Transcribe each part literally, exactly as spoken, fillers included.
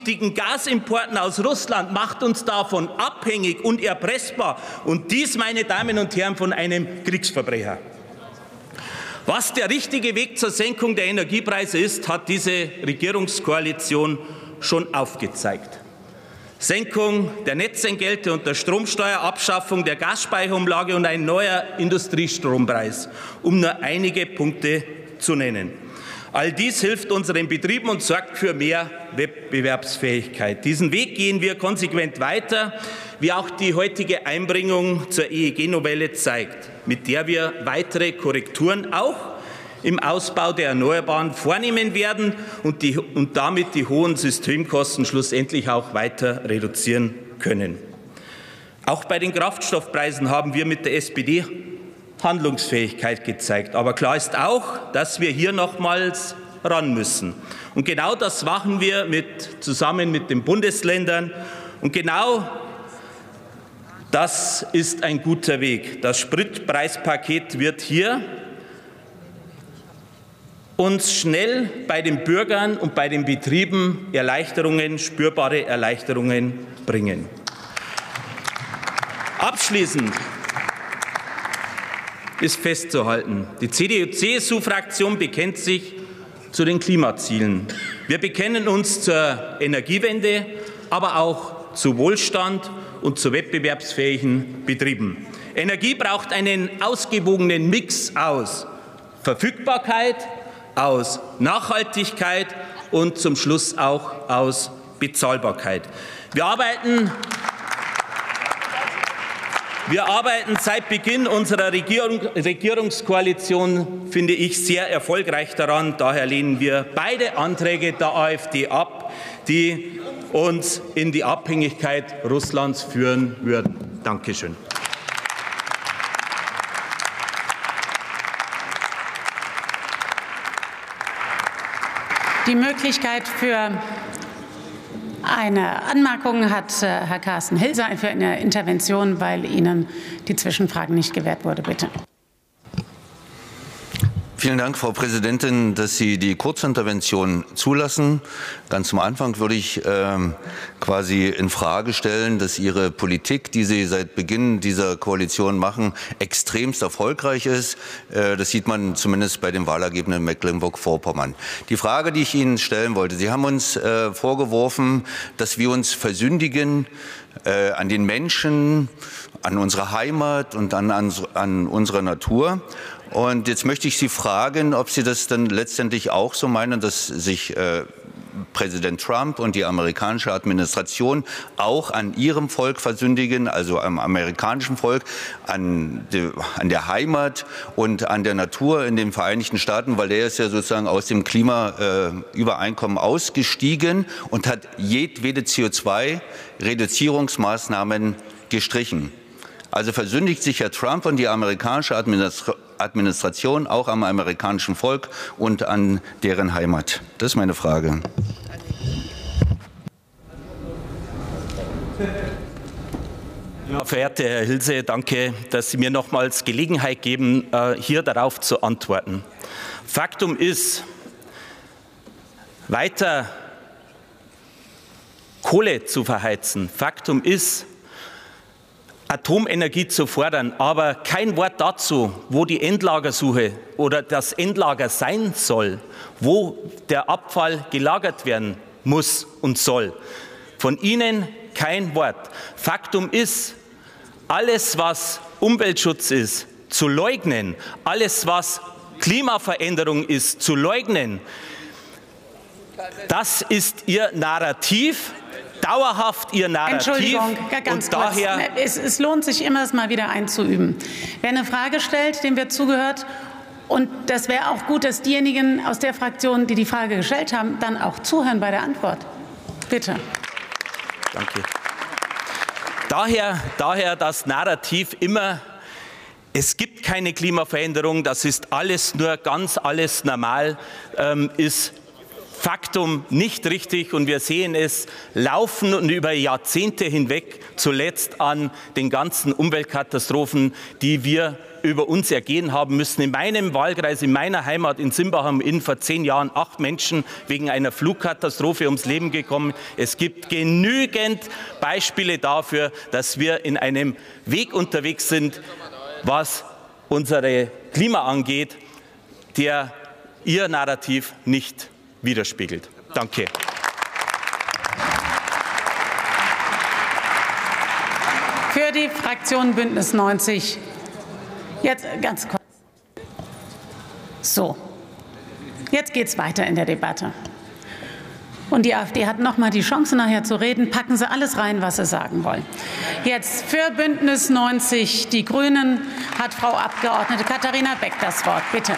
Gasimporten aus Russland macht uns davon abhängig und erpressbar. Und dies, meine Damen und Herren, von einem Kriegsverbrecher. Was der richtige Weg zur Senkung der Energiepreise ist, hat diese Regierungskoalition schon aufgezeigt. Senkung der Netzentgelte und der Stromsteuer, Abschaffung der Gasspeicherumlage und ein neuer Industriestrompreis, um nur einige Punkte zu nennen. All dies hilft unseren Betrieben und sorgt für mehr Wettbewerbsfähigkeit. Diesen Weg gehen wir konsequent weiter, wie auch die heutige Einbringung zur E E G-Novelle zeigt, mit der wir weitere Korrekturen auch im Ausbau der Erneuerbaren vornehmen werden und, die, und damit die hohen Systemkosten schlussendlich auch weiter reduzieren können. Auch bei den Kraftstoffpreisen haben wir mit der S P D Handlungsfähigkeit gezeigt. Aber klar ist auch, dass wir hier nochmals ran müssen. Und genau das machen wir mit, zusammen mit den Bundesländern. Und genau das ist ein guter Weg. Das Spritpreispaket wird hier uns schnell bei den Bürgern und bei den Betrieben Erleichterungen, spürbare Erleichterungen bringen. Abschließend ist festzuhalten, die C D U C S U-Fraktion bekennt sich zu den Klimazielen. Wir bekennen uns zur Energiewende, aber auch zu Wohlstand und zu wettbewerbsfähigen Betrieben. Energie braucht einen ausgewogenen Mix aus Verfügbarkeit, aus Nachhaltigkeit und zum Schluss auch aus Bezahlbarkeit. Wir arbeiten Wir arbeiten seit Beginn unserer Regierung, Regierungskoalition, finde ich, sehr erfolgreich daran. Daher lehnen wir beide Anträge der AfD ab, die uns in die Abhängigkeit Russlands führen würden. Danke schön. Die Möglichkeit für eine Anmerkung hat Herr Carsten Hilser für eine Intervention, weil Ihnen die Zwischenfrage nicht gewährt wurde. Bitte. Vielen Dank, Frau Präsidentin, dass Sie die Kurzintervention zulassen. Ganz am Anfang würde ich äh, quasi in Frage stellen, dass Ihre Politik, die Sie seit Beginn dieser Koalition machen, extremst erfolgreich ist. Äh, das sieht man zumindest bei den Wahlergebnissen in Mecklenburg-Vorpommern. Die Frage, die ich Ihnen stellen wollte, Sie haben uns äh, vorgeworfen, dass wir uns versündigen äh, an den Menschen, an unserer Heimat und an, an, an unserer Natur. Und jetzt möchte ich Sie fragen, ob Sie das dann letztendlich auch so meinen, dass sich äh, Präsident Trump und die amerikanische Administration auch an ihrem Volk versündigen, also am amerikanischen Volk, an, de, an der Heimat und an der Natur in den Vereinigten Staaten, weil der ist ja sozusagen aus dem Klimaübereinkommen äh, ausgestiegen und hat jedwede C O zwei Reduzierungsmaßnahmen gestrichen. Also versündigt sich Herr Trump und die amerikanische Administration Administration auch am amerikanischen Volk und an deren Heimat? Das ist meine Frage. Ja, verehrter Herr Hilse, danke, dass Sie mir nochmals Gelegenheit geben, hier darauf zu antworten. Faktum ist, weiter Kohle zu verheizen. Faktum ist, Atomenergie zu fordern, aber kein Wort dazu, wo die Endlagersuche oder das Endlager sein soll, wo der Abfall gelagert werden muss und soll. Von Ihnen kein Wort. Faktum ist, alles, was Umweltschutz ist, zu leugnen, alles, was Klimaveränderung ist, zu leugnen, das ist Ihr Narrativ. Dauerhaft Ihr Narrativ. Entschuldigung, ganz und daher kurz. Es, es lohnt sich immer, es mal wieder einzuüben. Wer eine Frage stellt, dem wird zugehört. Und das wäre auch gut, dass diejenigen aus der Fraktion, die die Frage gestellt haben, dann auch zuhören bei der Antwort. Bitte. Danke. Daher, daher das Narrativ immer, es gibt keine Klimaveränderung, das ist alles nur ganz alles normal, ähm, ist Faktum nicht richtig, und wir sehen es laufen und über Jahrzehnte hinweg, zuletzt an den ganzen Umweltkatastrophen, die wir über uns ergehen haben müssen. In meinem Wahlkreis, in meiner Heimat in Simbach am Inn vor zehn Jahren acht Menschen wegen einer Flugkatastrophe ums Leben gekommen. Es gibt genügend Beispiele dafür, dass wir in einem Weg unterwegs sind, was unsere Klima angeht, der Ihr Narrativ nicht widerspiegelt. Danke. Für die Fraktion Bündnis neunzig. Jetzt ganz kurz. So, jetzt geht es weiter in der Debatte. Und die AfD hat noch mal die Chance, nachher zu reden. Packen Sie alles rein, was Sie sagen wollen. Jetzt für Bündnis neunzig, die Grünen, hat Frau Abgeordnete Katharina Beck das Wort. Bitte.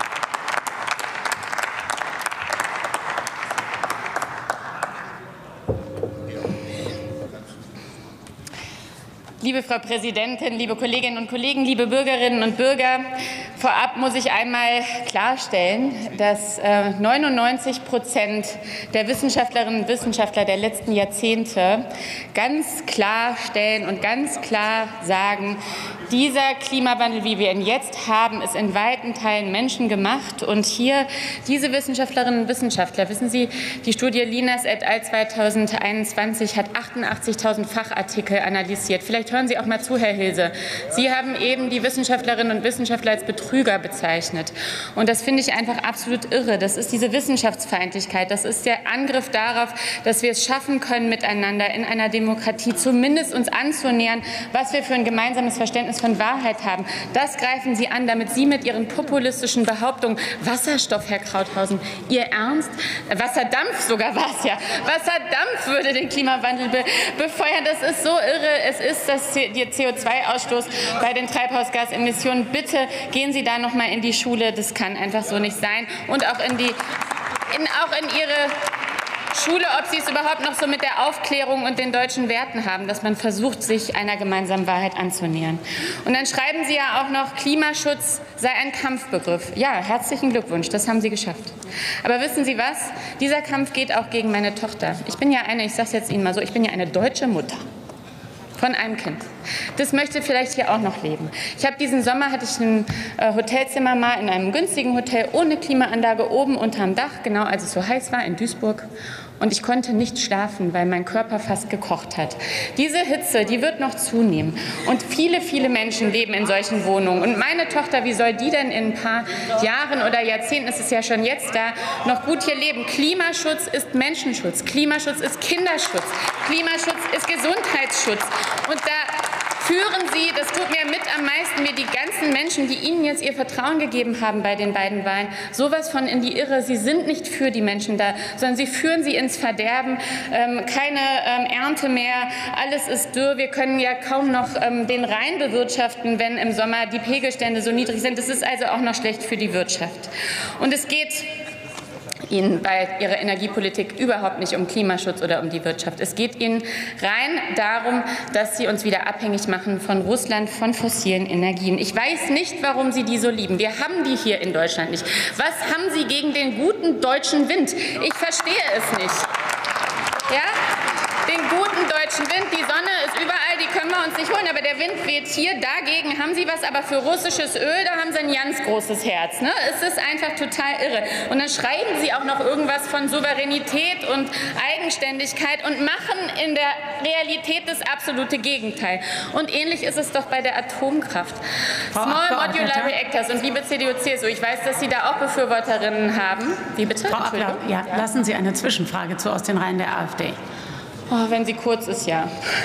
Liebe Frau Präsidentin, liebe Kolleginnen und Kollegen, liebe Bürgerinnen und Bürger! Vorab muss ich einmal klarstellen, dass neunundneunzig Prozent der Wissenschaftlerinnen und Wissenschaftler der letzten Jahrzehnte ganz klar stellen und ganz klar sagen, dieser Klimawandel, wie wir ihn jetzt haben, ist in weiten Teilen menschengemacht. Und hier diese Wissenschaftlerinnen und Wissenschaftler, wissen Sie, die Studie Linas et al. zweitausendeinundzwanzig hat achtundachtzigtausend Fachartikel analysiert. Vielleicht hören Sie auch mal zu, Herr Hilse. Sie haben eben die Wissenschaftlerinnen und Wissenschaftler als Betrüger bezeichnet. Und das finde ich einfach absolut irre. Das ist diese Wissenschaftsfeindlichkeit. Das ist der Angriff darauf, dass wir es schaffen können, miteinander in einer Demokratie zumindest uns anzunähern, was wir für ein gemeinsames Verständnis von Wahrheit haben. Das greifen Sie an, damit Sie mit Ihren populistischen Behauptungen, Wasserstoff, Herr Krauthausen, Ihr Ernst? Wasserdampf sogar war es ja. Wasserdampf würde den Klimawandel be befeuern. Das ist so irre. Es ist das, der C O zwei Ausstoß bei den Treibhausgasemissionen. Bitte gehen Sie da noch mal in die Schule. Das kann einfach so nicht sein. Und auch in, die, in, auch in Ihre Schule, ob Sie es überhaupt noch so mit der Aufklärung und den deutschen Werten haben, dass man versucht, sich einer gemeinsamen Wahrheit anzunähern. Und dann schreiben Sie ja auch noch, Klimaschutz sei ein Kampfbegriff. Ja, herzlichen Glückwunsch, das haben Sie geschafft. Aber wissen Sie was? Dieser Kampf geht auch gegen meine Tochter. Ich bin ja eine, ich sage es jetzt Ihnen mal so, ich bin ja eine deutsche Mutter von einem Kind. Das möchte vielleicht hier auch noch leben. Ich habe diesen Sommer, hatte ich ein äh, Hotelzimmer mal in einem günstigen Hotel ohne Klimaanlage oben unterm Dach, genau als es so heiß war in Duisburg. Und ich konnte nicht schlafen, weil mein Körper fast gekocht hat. Diese Hitze, die wird noch zunehmen. Und viele, viele Menschen leben in solchen Wohnungen. Und meine Tochter, wie soll die denn in ein paar Jahren oder Jahrzehnten, ist es ja schon jetzt da, noch gut hier leben? Klimaschutz ist Menschenschutz. Klimaschutz ist Kinderschutz. Klimaschutz ist Gesundheitsschutz. Und da führen Sie, das tut mir mit am meisten, mir die ganzen Menschen, die Ihnen jetzt ihr Vertrauen gegeben haben bei den beiden Wahlen, sowas von in die Irre. Sie sind nicht für die Menschen da, sondern Sie führen sie ins Verderben. Ähm, keine ähm, Ernte mehr, alles ist dürr. Wir können ja kaum noch ähm, den Rhein bewirtschaften, wenn im Sommer die Pegelstände so niedrig sind. Das ist also auch noch schlecht für die Wirtschaft. Und es geht Ihnen bei Ihrer Energiepolitik überhaupt nicht um Klimaschutz oder um die Wirtschaft. Es geht Ihnen rein darum, dass Sie uns wieder abhängig machen von Russland, von fossilen Energien. Ich weiß nicht, warum Sie die so lieben. Wir haben die hier in Deutschland nicht. Was haben Sie gegen den guten deutschen Wind? Ich verstehe es nicht. Ja? Den guten deutschen Wind, die Sonne ist überall, die können wir uns nicht holen, aber der Wind weht hier, dagegen haben Sie was, aber für russisches Öl, da haben Sie ein ganz großes Herz. Ne? Es ist einfach total irre. Und dann schreiben Sie auch noch irgendwas von Souveränität und Eigenständigkeit und machen in der Realität das absolute Gegenteil. Und ähnlich ist es doch bei der Atomkraft. Frau Small Modular Reactors und liebe C D U C S U, ich weiß, dass Sie da auch Befürworterinnen haben. Wie bitte? Frau Abgeordnete, ja, ja, lassen Sie eine Zwischenfrage zu aus den Reihen der AfD. Oh, wenn sie kurz ist, ja.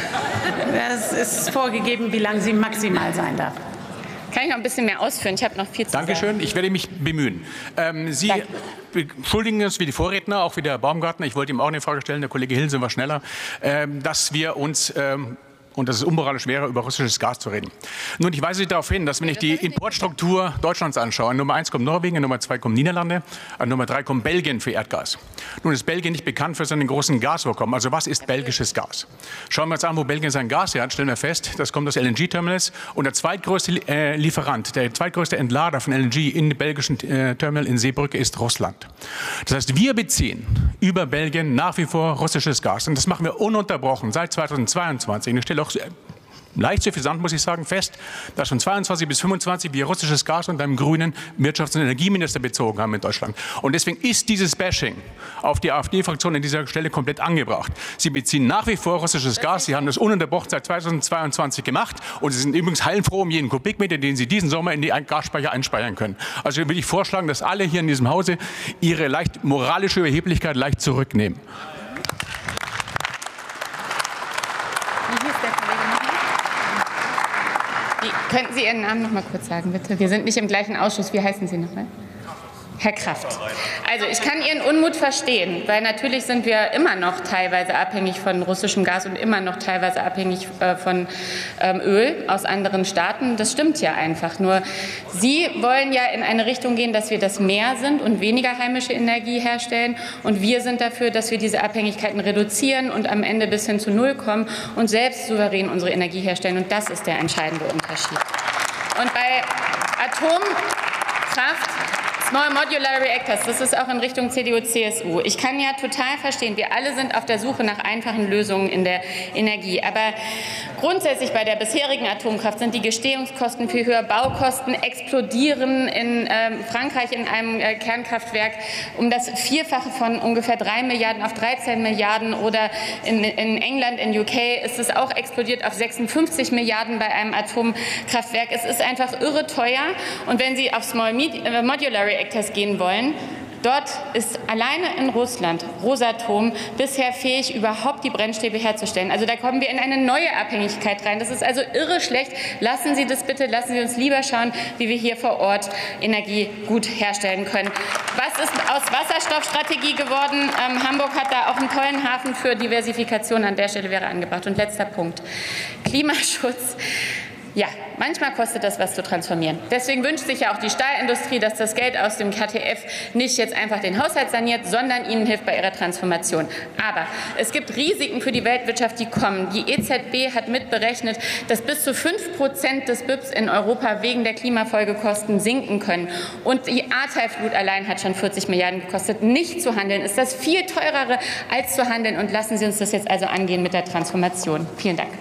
Es ist vorgegeben, wie lang sie maximal sein darf. Kann ich noch ein bisschen mehr ausführen? Ich habe noch viel zu sagen. Dankeschön. Ich werde mich bemühen. Ähm, Sie Danke. entschuldigen uns wie die Vorredner, auch wie der Baumgartner. Ich wollte ihm auch eine Frage stellen. Der Kollege Hilse war schneller, ähm, dass wir uns ähm, und das ist unmoralisch wäre, über russisches Gas zu reden. Nun, ich weise Sie darauf hin, dass wenn ich die Importstruktur Deutschlands anschaue, an Nummer eins kommt Norwegen, an Nummer zwei kommen Niederlande, an Nummer drei kommt Belgien für Erdgas. Nun ist Belgien nicht bekannt für seinen großen Gasvorkommen. Also was ist belgisches Gas? Schauen wir uns an, wo Belgien sein Gas her hat, stellen wir fest, das kommt aus L N G-Terminals und der zweitgrößte äh, Lieferant, der zweitgrößte Entlader von L N G in dem belgischen äh, Terminal in Seebrücke ist Russland. Das heißt, wir beziehen über Belgien nach wie vor russisches Gas und das machen wir ununterbrochen seit zweitausendzweiundzwanzig. Ich stelle auch leicht suffisant, muss ich sagen, fest, dass von zweiundzwanzig bis fünfundzwanzig wir russisches Gas unter einem grünen Wirtschafts- und Energieminister bezogen haben in Deutschland. Und deswegen ist dieses Bashing auf die AfD-Fraktion an dieser Stelle komplett angebracht. Sie beziehen nach wie vor russisches Gas. Sie haben das ununterbrochen seit zweitausendzweiundzwanzig gemacht. Und Sie sind übrigens heilfroh um jeden Kubikmeter, den Sie diesen Sommer in die Gasspeicher einspeichern können. Also würde ich vorschlagen, dass alle hier in diesem Hause ihre leicht moralische Überheblichkeit leicht zurücknehmen. Könnten Sie Ihren Namen noch mal kurz sagen, bitte? Wir sind nicht im gleichen Ausschuss. Wie heißen Sie noch mal? Herr Kraft. Also ich kann Ihren Unmut verstehen, weil natürlich sind wir immer noch teilweise abhängig von russischem Gas und immer noch teilweise abhängig äh, von ähm, Öl aus anderen Staaten. Das stimmt ja einfach. Nur Sie wollen ja in eine Richtung gehen, dass wir das Meer sind und weniger heimische Energie herstellen. Und wir sind dafür, dass wir diese Abhängigkeiten reduzieren und am Ende bis hin zu Null kommen und selbst souverän unsere Energie herstellen. Und das ist der entscheidende Unterschied. Und bei Atomkraft, Small Modular Reactors, das ist auch in Richtung C D U C S U. Ich kann ja total verstehen, wir alle sind auf der Suche nach einfachen Lösungen in der Energie. Aber grundsätzlich bei der bisherigen Atomkraft sind die Gestehungskosten viel höher, Baukosten explodieren in äh, Frankreich in einem äh, Kernkraftwerk um das Vierfache von ungefähr drei Milliarden auf dreizehn Milliarden oder in, in England, in U K ist es auch explodiert auf sechsundfünfzig Milliarden bei einem Atomkraftwerk. Es ist einfach irre teuer und wenn Sie auf Small Modular Reactors gehen wollen, dort ist alleine in Russland Rosatom bisher fähig, überhaupt die Brennstäbe herzustellen. Also da kommen wir in eine neue Abhängigkeit rein. Das ist also irre schlecht. Lassen Sie das bitte, lassen Sie uns lieber schauen, wie wir hier vor Ort Energie gut herstellen können. Was ist aus Wasserstoffstrategie geworden? Ähm, Hamburg hat da auch einen tollen Hafen für Diversifikation. An der Stelle wäre angebracht. Und letzter Punkt. Klimaschutz. Ja, manchmal kostet das was zu transformieren. Deswegen wünscht sich ja auch die Stahlindustrie, dass das Geld aus dem K T F nicht jetzt einfach den Haushalt saniert, sondern ihnen hilft bei ihrer Transformation. Aber es gibt Risiken für die Weltwirtschaft, die kommen. Die E Z B hat mitberechnet, dass bis zu fünf Prozent des B I Ps in Europa wegen der Klimafolgekosten sinken können. Und die Ahrtal-Flut allein hat schon vierzig Milliarden gekostet. Nicht zu handeln ist das viel teurere als zu handeln. Und lassen Sie uns das jetzt also angehen mit der Transformation. Vielen Dank.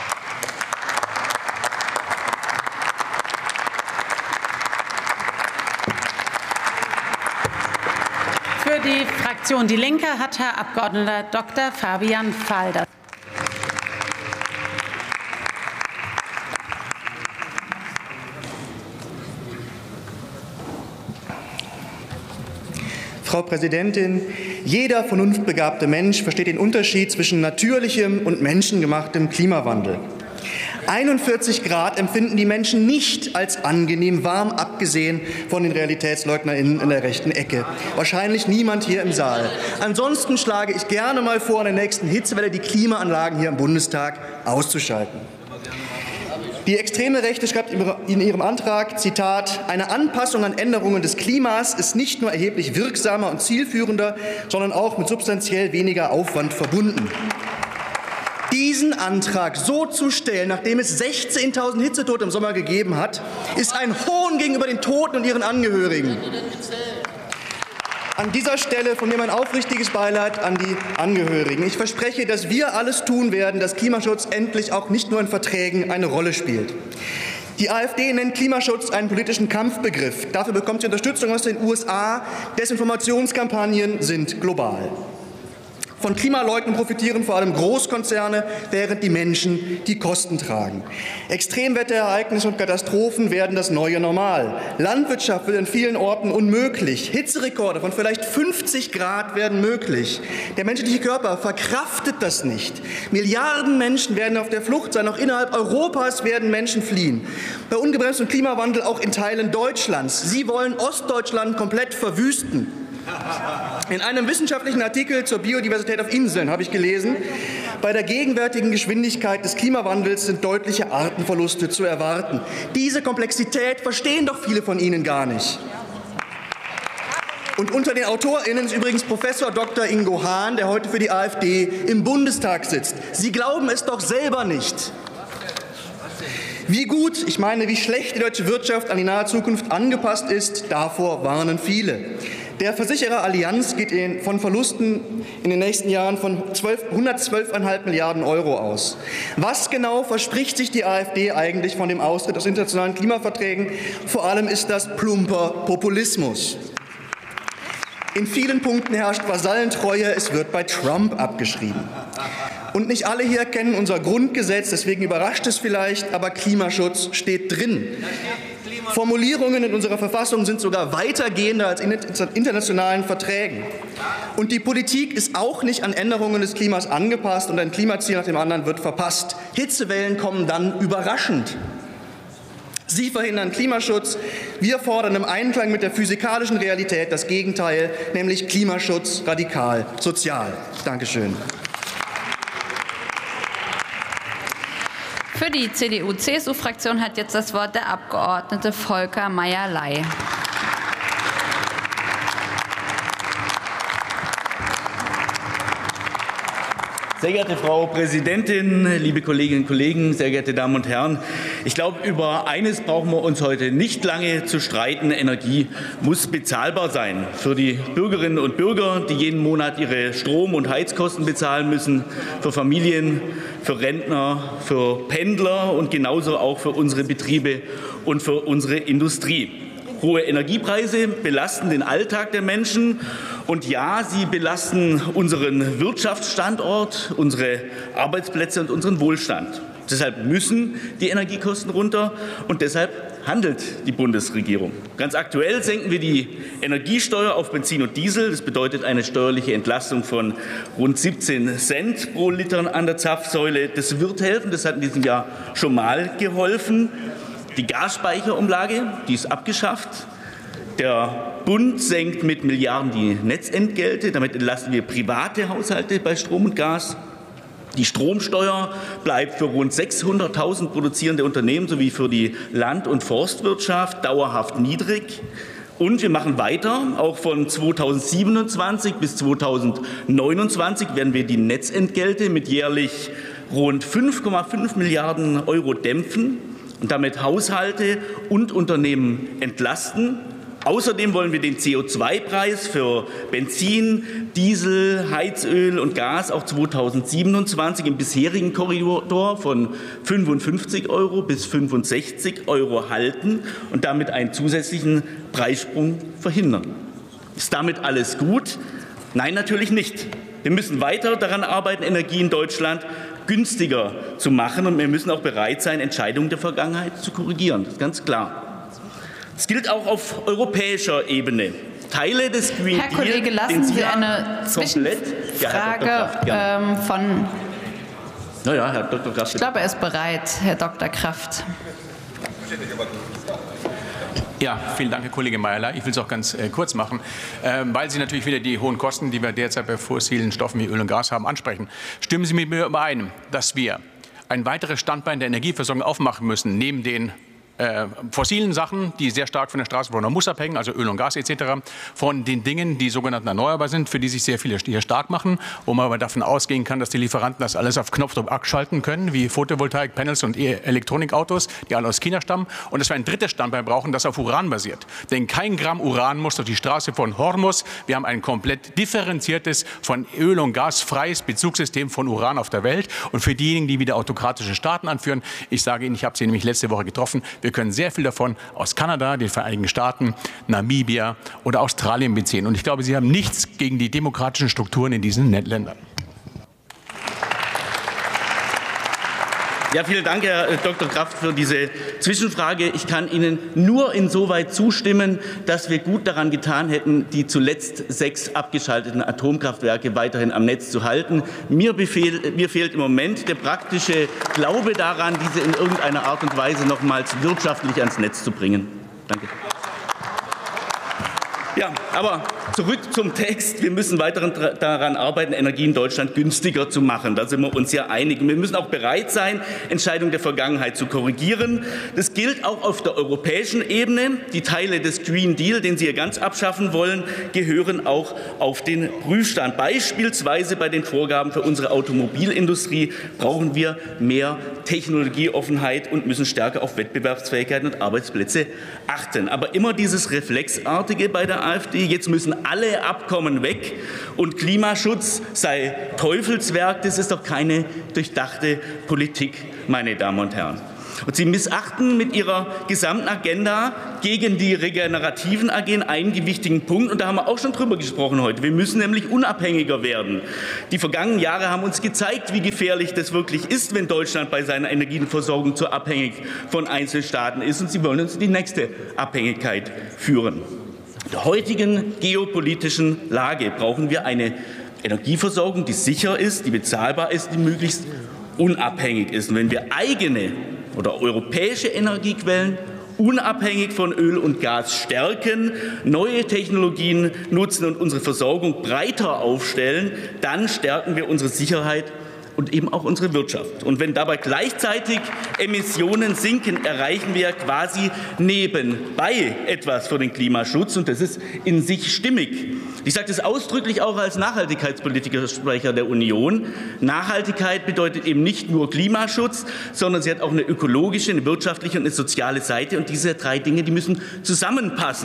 Für die Fraktion Die Linke hat Herr Abgeordneter Doktor Fabian Fahl das. Frau Präsidentin, jeder vernunftbegabte Mensch versteht den Unterschied zwischen natürlichem und menschengemachtem Klimawandel. einundvierzig Grad empfinden die Menschen nicht als angenehm warm, abgesehen von den RealitätsleugnerInnen in der rechten Ecke. Wahrscheinlich niemand hier im Saal. Ansonsten schlage ich gerne mal vor, in der nächsten Hitzewelle die Klimaanlagen hier im Bundestag auszuschalten. Die extreme Rechte schreibt in ihrem Antrag, Zitat, eine Anpassung an Änderungen des Klimas ist nicht nur erheblich wirksamer und zielführender, sondern auch mit substanziell weniger Aufwand verbunden. Diesen Antrag so zu stellen, nachdem es sechzehntausend Hitzetote im Sommer gegeben hat, ist ein Hohn gegenüber den Toten und ihren Angehörigen. An dieser Stelle von mir mein aufrichtiges Beileid an die Angehörigen. Ich verspreche, dass wir alles tun werden, dass Klimaschutz endlich auch nicht nur in Verträgen eine Rolle spielt. Die AfD nennt Klimaschutz einen politischen Kampfbegriff. Dafür bekommt sie Unterstützung aus den U S A. Desinformationskampagnen sind global. Von Klimaleugnen profitieren vor allem Großkonzerne, während die Menschen die Kosten tragen. Extremwetterereignisse und Katastrophen werden das neue Normal. Landwirtschaft wird in vielen Orten unmöglich. Hitzerekorde von vielleicht fünfzig Grad werden möglich. Der menschliche Körper verkraftet das nicht. Milliarden Menschen werden auf der Flucht sein. Auch innerhalb Europas werden Menschen fliehen. Bei ungebremstem Klimawandel auch in Teilen Deutschlands. Sie wollen Ostdeutschland komplett verwüsten. In einem wissenschaftlichen Artikel zur Biodiversität auf Inseln habe ich gelesen, bei der gegenwärtigen Geschwindigkeit des Klimawandels sind deutliche Artenverluste zu erwarten. Diese Komplexität verstehen doch viele von Ihnen gar nicht. Und unter den AutorInnen ist übrigens Professor Doktor Ingo Hahn, der heute für die AfD im Bundestag sitzt. Sie glauben es doch selber nicht. Wie gut, ich meine, wie schlecht die deutsche Wirtschaft an die nahe Zukunft angepasst ist, davor warnen viele. Der Versicherer Allianz geht von Verlusten in den nächsten Jahren von hundertzwölf Komma fünf Milliarden Euro aus. Was genau verspricht sich die AfD eigentlich von dem Austritt aus internationalen Klimaverträgen? Vor allem ist das plumper Populismus. In vielen Punkten herrscht Vasallentreue, es wird bei Trump abgeschrieben. Und nicht alle hier kennen unser Grundgesetz, deswegen überrascht es vielleicht, aber Klimaschutz steht drin. Formulierungen in unserer Verfassung sind sogar weitergehender als in internationalen Verträgen. Und die Politik ist auch nicht an Änderungen des Klimas angepasst und ein Klimaziel nach dem anderen wird verpasst. Hitzewellen kommen dann überraschend. Sie verhindern Klimaschutz. Wir fordern im Einklang mit der physikalischen Realität das Gegenteil, nämlich Klimaschutz radikal sozial. Dankeschön. Für die C D U C S U-Fraktion hat jetzt das Wort der Abgeordnete Volker Meyer-Ley. Sehr geehrte Frau Präsidentin, liebe Kolleginnen und Kollegen, sehr geehrte Damen und Herren! Ich glaube, über eines brauchen wir uns heute nicht lange zu streiten. Energie muss bezahlbar sein für die Bürgerinnen und Bürger, die jeden Monat ihre Strom- und Heizkosten bezahlen müssen, für Familien, für Rentner, für Pendler und genauso auch für unsere Betriebe und für unsere Industrie. Hohe Energiepreise belasten den Alltag der Menschen. Und ja, sie belasten unseren Wirtschaftsstandort, unsere Arbeitsplätze und unseren Wohlstand. Deshalb müssen die Energiekosten runter und deshalb handelt die Bundesregierung. Ganz aktuell senken wir die Energiesteuer auf Benzin und Diesel. Das bedeutet eine steuerliche Entlastung von rund siebzehn Cent pro Liter an der Zapfsäule. Das wird helfen. Das hat in diesem Jahr schon mal geholfen. Die Gasspeicherumlage, die ist abgeschafft. Der Bund senkt mit Milliarden die Netzentgelte. Damit entlasten wir private Haushalte bei Strom und Gas. Die Stromsteuer bleibt für rund sechshunderttausend produzierende Unternehmen sowie für die Land- und Forstwirtschaft dauerhaft niedrig. Und wir machen weiter. Auch von zweitausendsiebenundzwanzig bis zweitausendneunundzwanzig werden wir die Netzentgelte mit jährlich rund fünf Komma fünf Milliarden Euro dämpfen und damit Haushalte und Unternehmen entlasten. Außerdem wollen wir den C O zwei Preis für Benzin, Diesel, Heizöl und Gas auch zweitausendsiebenundzwanzig im bisherigen Korridor von fünfundfünfzig Euro bis fünfundsechzig Euro halten und damit einen zusätzlichen Preissprung verhindern. Ist damit alles gut? Nein, natürlich nicht. Wir müssen weiter daran arbeiten, Energie in Deutschland günstiger zu machen, und wir müssen auch bereit sein, Entscheidungen der Vergangenheit zu korrigieren. Das ist ganz klar. Das gilt auch auf europäischer Ebene. Teile des Green Deal, Herr Kollege, lassen Sie eine Zwischenfrage ja, ähm, von. Na ja, Herr Doktor Kraft. Ich glaube, er ist bereit, Herr Doktor Kraft. Ja, vielen Dank, Herr Kollege Meyer-Ley. Ich will es auch ganz äh, kurz machen, äh, weil Sie natürlich wieder die hohen Kosten, die wir derzeit bei fossilen Stoffen wie Öl und Gas haben, ansprechen. Stimmen Sie mit mir überein, dass wir ein weiteres Standbein der Energieversorgung aufmachen müssen, neben den Äh, fossilen Sachen, die sehr stark von der Straßenbahn muss abhängen, also Öl und Gas et cetera, von den Dingen, die sogenannten erneuerbar sind, für die sich sehr viele hier stark machen, wo man aber davon ausgehen kann, dass die Lieferanten das alles auf Knopfdruck abschalten können, wie Photovoltaik-Panels und Elektronikautos, die alle aus China stammen, und dass wir ein drittes Standbein brauchen, das auf Uran basiert. Denn kein Gramm Uran muss durch die Straße von Hormuz. Wir haben ein komplett differenziertes, von Öl und Gas freies Bezugssystem von Uran auf der Welt. Und für diejenigen, die wieder autokratische Staaten anführen, ich sage Ihnen, ich habe sie nämlich letzte Woche getroffen, wir können sehr viel davon aus Kanada, den Vereinigten Staaten, Namibia oder Australien beziehen. Und ich glaube, Sie haben nichts gegen die demokratischen Strukturen in diesen Ländern. Ja, vielen Dank, Herr Doktor Kraft, für diese Zwischenfrage. Ich kann Ihnen nur insoweit zustimmen, dass wir gut daran getan hätten, die zuletzt sechs abgeschalteten Atomkraftwerke weiterhin am Netz zu halten. Mir, befehl, mir fehlt im Moment der praktische Glaube daran, diese in irgendeiner Art und Weise nochmals wirtschaftlich ans Netz zu bringen. Danke. Ja, aber zurück zum Text. Wir müssen weiter daran arbeiten, Energie in Deutschland günstiger zu machen. Da sind wir uns ja einig. Wir müssen auch bereit sein, Entscheidungen der Vergangenheit zu korrigieren. Das gilt auch auf der europäischen Ebene. Die Teile des Green Deal, den Sie hier ganz abschaffen wollen, gehören auch auf den Prüfstand. Beispielsweise bei den Vorgaben für unsere Automobilindustrie brauchen wir mehr Technologieoffenheit und müssen stärker auf Wettbewerbsfähigkeit und Arbeitsplätze achten. Aber immer dieses Reflexartige bei der AfD. Jetzt müssen alle Abkommen weg und Klimaschutz sei Teufelswerk. Das ist doch keine durchdachte Politik, meine Damen und Herren. Und Sie missachten mit Ihrer gesamten Agenda gegen die regenerativen Agenda einen wichtigen Punkt. Und da haben wir auch schon drüber gesprochen heute. Wir müssen nämlich unabhängiger werden. Die vergangenen Jahre haben uns gezeigt, wie gefährlich das wirklich ist, wenn Deutschland bei seiner Energieversorgung zu abhängig von Einzelstaaten ist. Und Sie wollen uns in die nächste Abhängigkeit führen. In der heutigen geopolitischen Lage brauchen wir eine Energieversorgung, die sicher ist, die bezahlbar ist, die möglichst unabhängig ist. Und wenn wir eigene oder europäische Energiequellen unabhängig von Öl und Gas stärken, neue Technologien nutzen und unsere Versorgung breiter aufstellen, dann stärken wir unsere Sicherheit und eben auch unsere Wirtschaft. Und wenn dabei gleichzeitig Emissionen sinken, erreichen wir quasi nebenbei etwas für den Klimaschutz. Und das ist in sich stimmig. Ich sage das ausdrücklich auch als Nachhaltigkeitspolitikersprecher der Union. Nachhaltigkeit bedeutet eben nicht nur Klimaschutz, sondern sie hat auch eine ökologische, eine wirtschaftliche und eine soziale Seite. Und diese drei Dinge, die müssen zusammenpassen.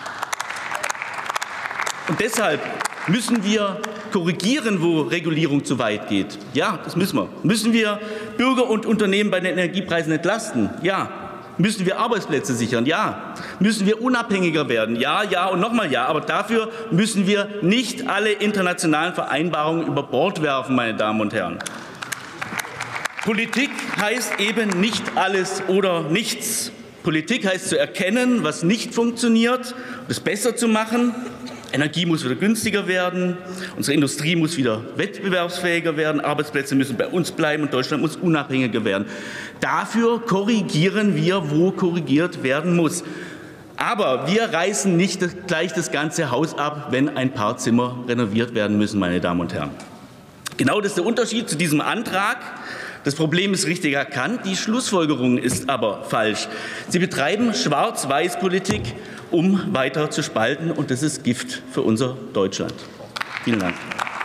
Und deshalb müssen wir korrigieren, wo Regulierung zu weit geht. Ja, das müssen wir. Müssen wir Bürger und Unternehmen bei den Energiepreisen entlasten? Ja. Müssen wir Arbeitsplätze sichern? Ja. Müssen wir unabhängiger werden? Ja, ja und nochmal ja. Aber dafür müssen wir nicht alle internationalen Vereinbarungen über Bord werfen, meine Damen und Herren. Politik heißt eben nicht alles oder nichts. Politik heißt zu erkennen, was nicht funktioniert, das besser zu machen. Energie muss wieder günstiger werden, unsere Industrie muss wieder wettbewerbsfähiger werden, Arbeitsplätze müssen bei uns bleiben und Deutschland muss unabhängiger werden. Dafür korrigieren wir, wo korrigiert werden muss. Aber wir reißen nicht gleich das ganze Haus ab, wenn ein paar Zimmer renoviert werden müssen, meine Damen und Herren. Genau das ist der Unterschied zu diesem Antrag. Das Problem ist richtig erkannt, die Schlussfolgerung ist aber falsch. Sie betreiben Schwarz-Weiß-Politik, um weiter zu spalten, und das ist Gift für unser Deutschland. Vielen Dank.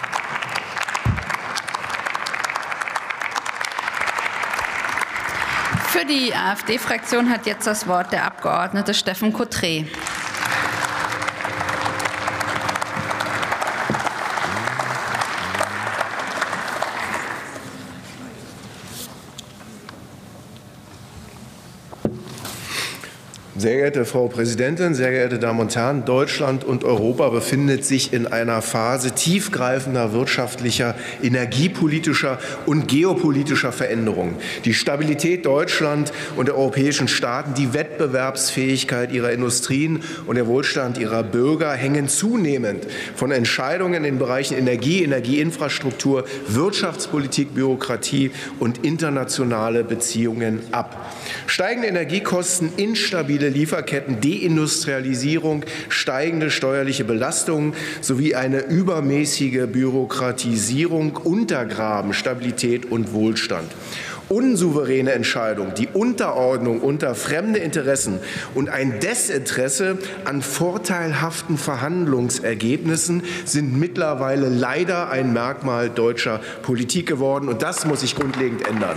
Für die AfD-Fraktion hat jetzt das Wort der Abgeordnete Steffen Coutré. Sehr geehrte Frau Präsidentin, sehr geehrte Damen und Herren, Deutschland und Europa befindet sich in einer Phase tiefgreifender wirtschaftlicher, energiepolitischer und geopolitischer Veränderungen. Die Stabilität Deutschlands und der europäischen Staaten, die Wettbewerbsfähigkeit ihrer Industrien und der Wohlstand ihrer Bürger hängen zunehmend von Entscheidungen in den Bereichen Energie, Energieinfrastruktur, Wirtschaftspolitik, Bürokratie und internationale Beziehungen ab. Steigende Energiekosten, instabile Lieferketten, Deindustrialisierung, steigende steuerliche Belastungen sowie eine übermäßige Bürokratisierung untergraben Stabilität und Wohlstand. Unsouveräne Entscheidungen, die Unterordnung unter fremde Interessen und ein Desinteresse an vorteilhaften Verhandlungsergebnissen sind mittlerweile leider ein Merkmal deutscher Politik geworden, und das muss sich grundlegend ändern.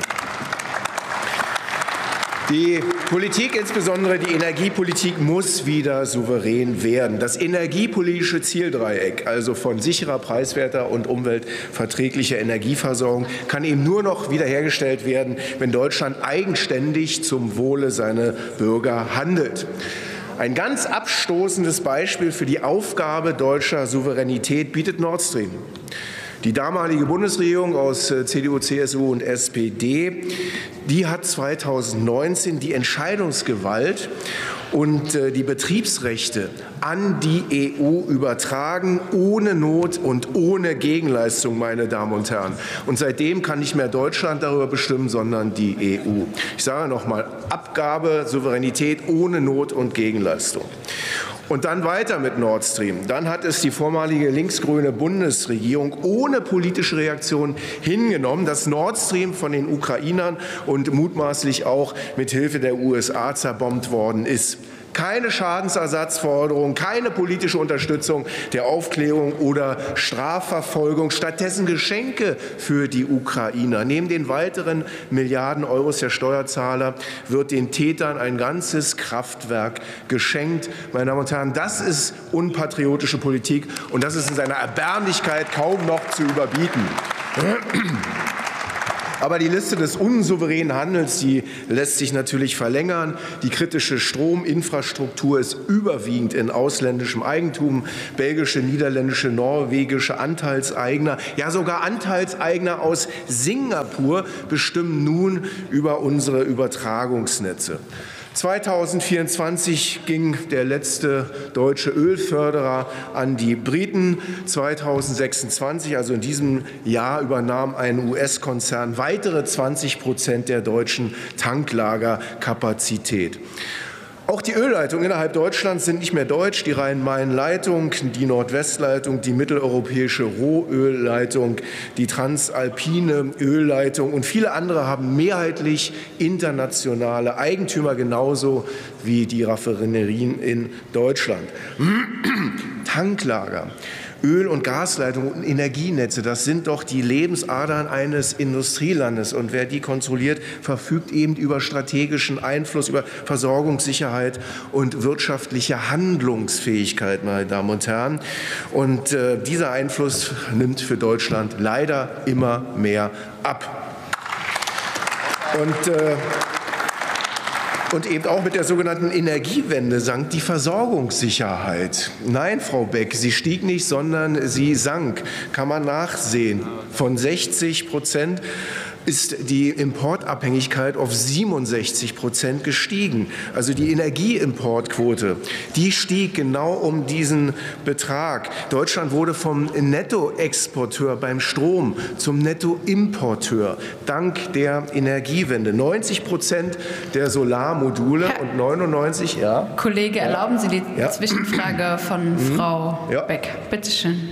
Die Politik, insbesondere die Energiepolitik, muss wieder souverän werden. Das energiepolitische Zieldreieck, also von sicherer, preiswerter und umweltverträglicher Energieversorgung, kann eben nur noch wiederhergestellt werden, wenn Deutschland eigenständig zum Wohle seiner Bürger handelt. Ein ganz abstoßendes Beispiel für die Aufgabe deutscher Souveränität bietet Nord Stream. Die damalige Bundesregierung aus C D U, C S U und S P D, die hat zweitausendneunzehn die Entscheidungsgewalt und die Betriebsrechte an die E U übertragen, ohne Not und ohne Gegenleistung, meine Damen und Herren. Und seitdem kann nicht mehr Deutschland darüber bestimmen, sondern die E U. Ich sage noch mal, Abgabe, Souveränität ohne Not und Gegenleistung. Und dann weiter mit Nord Stream. Dann hat es die vormalige linksgrüne Bundesregierung ohne politische Reaktion hingenommen, dass Nord Stream von den Ukrainern und mutmaßlich auch mit Hilfe der U S A zerbombt worden ist. Keine Schadensersatzforderung, keine politische Unterstützung der Aufklärung oder Strafverfolgung, stattdessen Geschenke für die Ukrainer. Neben den weiteren Milliarden Euros der Steuerzahler wird den Tätern ein ganzes Kraftwerk geschenkt. Meine Damen und Herren, das ist unpatriotische Politik und das ist in seiner Erbärmlichkeit kaum noch zu überbieten. Aber die Liste des unsouveränen Handels, die lässt sich natürlich verlängern. Die kritische Strominfrastruktur ist überwiegend in ausländischem Eigentum. Belgische, niederländische, norwegische Anteilseigner, ja sogar Anteilseigner aus Singapur bestimmen nun über unsere Übertragungsnetze. zweitausendvierundzwanzig ging der letzte deutsche Ölförderer an die Briten. zweitausendsechsundzwanzig, also in diesem Jahr, übernahm ein U S-Konzern weitere zwanzig Prozent der deutschen Tanklagerkapazität. Auch die Ölleitungen innerhalb Deutschlands sind nicht mehr deutsch. Die Rhein-Main-Leitung, die Nordwestleitung, die mitteleuropäische Rohölleitung, die transalpine Ölleitung und viele andere haben mehrheitlich internationale Eigentümer, genauso wie die Raffinerien in Deutschland. Tanklager, Öl- und Gasleitungen und Energienetze, das sind doch die Lebensadern eines Industrielandes. Und wer die kontrolliert, verfügt eben über strategischen Einfluss, über Versorgungssicherheit und wirtschaftliche Handlungsfähigkeit, meine Damen und Herren. Und äh, dieser Einfluss nimmt für Deutschland leider immer mehr ab. Und äh, Und eben auch mit der sogenannten Energiewende sank die Versorgungssicherheit. Nein, Frau Beck, sie stieg nicht, sondern sie sank. Kann man nachsehen. Von sechzig Prozent ist die Importabhängigkeit auf siebenundsechzig Prozent gestiegen. Also die Energieimportquote, die stieg genau um diesen Betrag. Deutschland wurde vom Nettoexporteur beim Strom zum Nettoimporteur dank der Energiewende. neunzig Prozent der Solarmodule Herr und neunundneunzig, ja. Kollege, erlauben Sie die ja. Zwischenfrage von mhm. Frau ja. Beck. Bitte schön.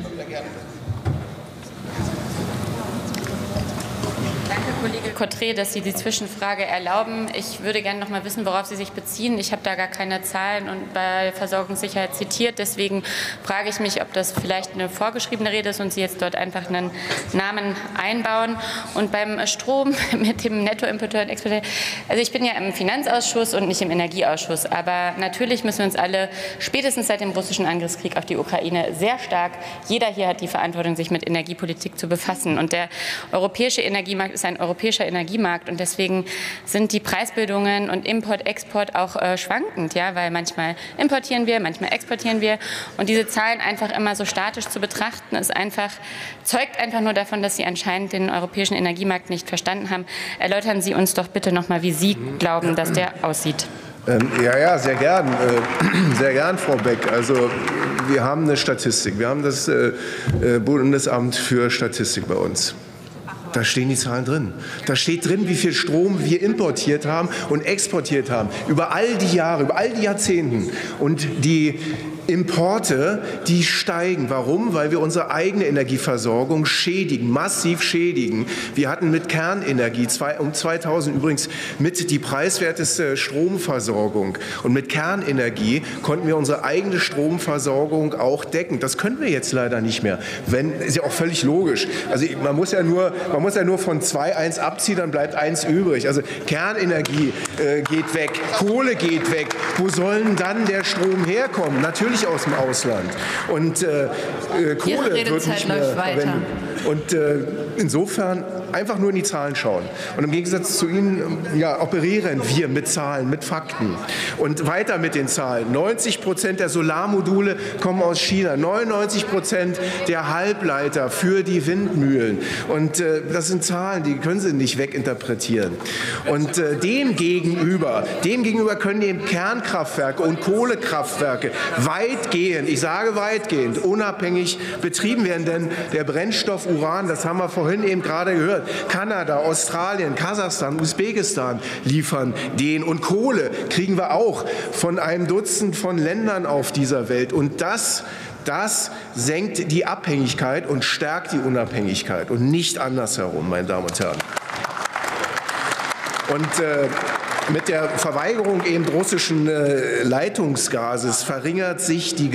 Kollege Cotret, dass Sie die Zwischenfrage erlauben. Ich würde gerne noch mal wissen, worauf Sie sich beziehen. Ich habe da gar keine Zahlen und bei Versorgungssicherheit zitiert. Deswegen frage ich mich, ob das vielleicht eine vorgeschriebene Rede ist und Sie jetzt dort einfach einen Namen einbauen. Und beim Strom mit dem Nettoimporteur und Exporteur, also ich bin ja im Finanzausschuss und nicht im Energieausschuss. Aber natürlich müssen wir uns alle spätestens seit dem russischen Angriffskrieg auf die Ukraine sehr stark, jeder hier hat die Verantwortung, sich mit Energiepolitik zu befassen. Und der europäische Energiemarkt ist ein europäischer Energiemarkt und deswegen sind die Preisbildungen und Import, Export auch äh, schwankend, ja, weil manchmal importieren wir, manchmal exportieren wir und diese Zahlen einfach immer so statisch zu betrachten, ist einfach, zeugt einfach nur davon, dass Sie anscheinend den europäischen Energiemarkt nicht verstanden haben. Erläutern Sie uns doch bitte noch mal, wie Sie glauben, dass der aussieht. Ähm, ja, ja, sehr gern, äh, sehr gern, Frau Beck. Also wir haben eine Statistik, wir haben das äh, Bundesamt für Statistik bei uns. Da stehen die Zahlen drin. Da steht drin, wie viel Strom wir importiert haben und exportiert haben. Über all die Jahre, über all die Jahrzehnten. Und die Importe, die steigen. Warum? Weil wir unsere eigene Energieversorgung schädigen, massiv schädigen. Wir hatten mit Kernenergie um zweitausend übrigens mit die preiswerteste Stromversorgung. Und mit Kernenergie konnten wir unsere eigene Stromversorgung auch decken. Das können wir jetzt leider nicht mehr. Wenn, ist ja auch völlig logisch. Also man muss ja nur, man muss ja nur von zwei eins abziehen, dann bleibt eins übrig. Also Kernenergie äh, geht weg, Kohle geht weg. Wo soll denn dann der Strom herkommen? Natürlich aus dem Ausland. Und äh, Kohle wird nicht mehr verwendet. Und äh, insofern einfach nur in die Zahlen schauen. Und im Gegensatz zu Ihnen ja, operieren wir mit Zahlen, mit Fakten. Und weiter mit den Zahlen. neunzig Prozent der Solarmodule kommen aus China. neunundneunzig Prozent der Halbleiter für die Windmühlen. Und äh, das sind Zahlen, die können Sie nicht weginterpretieren. Und äh, dem gegenüber, dem gegenüber können eben Kernkraftwerke und Kohlekraftwerke weitgehend, ich sage weitgehend, unabhängig betrieben werden. Denn der Brennstoff Uran, das haben wir vorhin eben gerade gehört, Kanada, Australien, Kasachstan, Usbekistan liefern den. Und Kohle kriegen wir auch von einem Dutzend von Ländern auf dieser Welt. Und das, das senkt die Abhängigkeit und stärkt die Unabhängigkeit und nicht andersherum, meine Damen und Herren. Und äh, Mit der Verweigerung eben russischen äh, Leitungsgases verringert sich die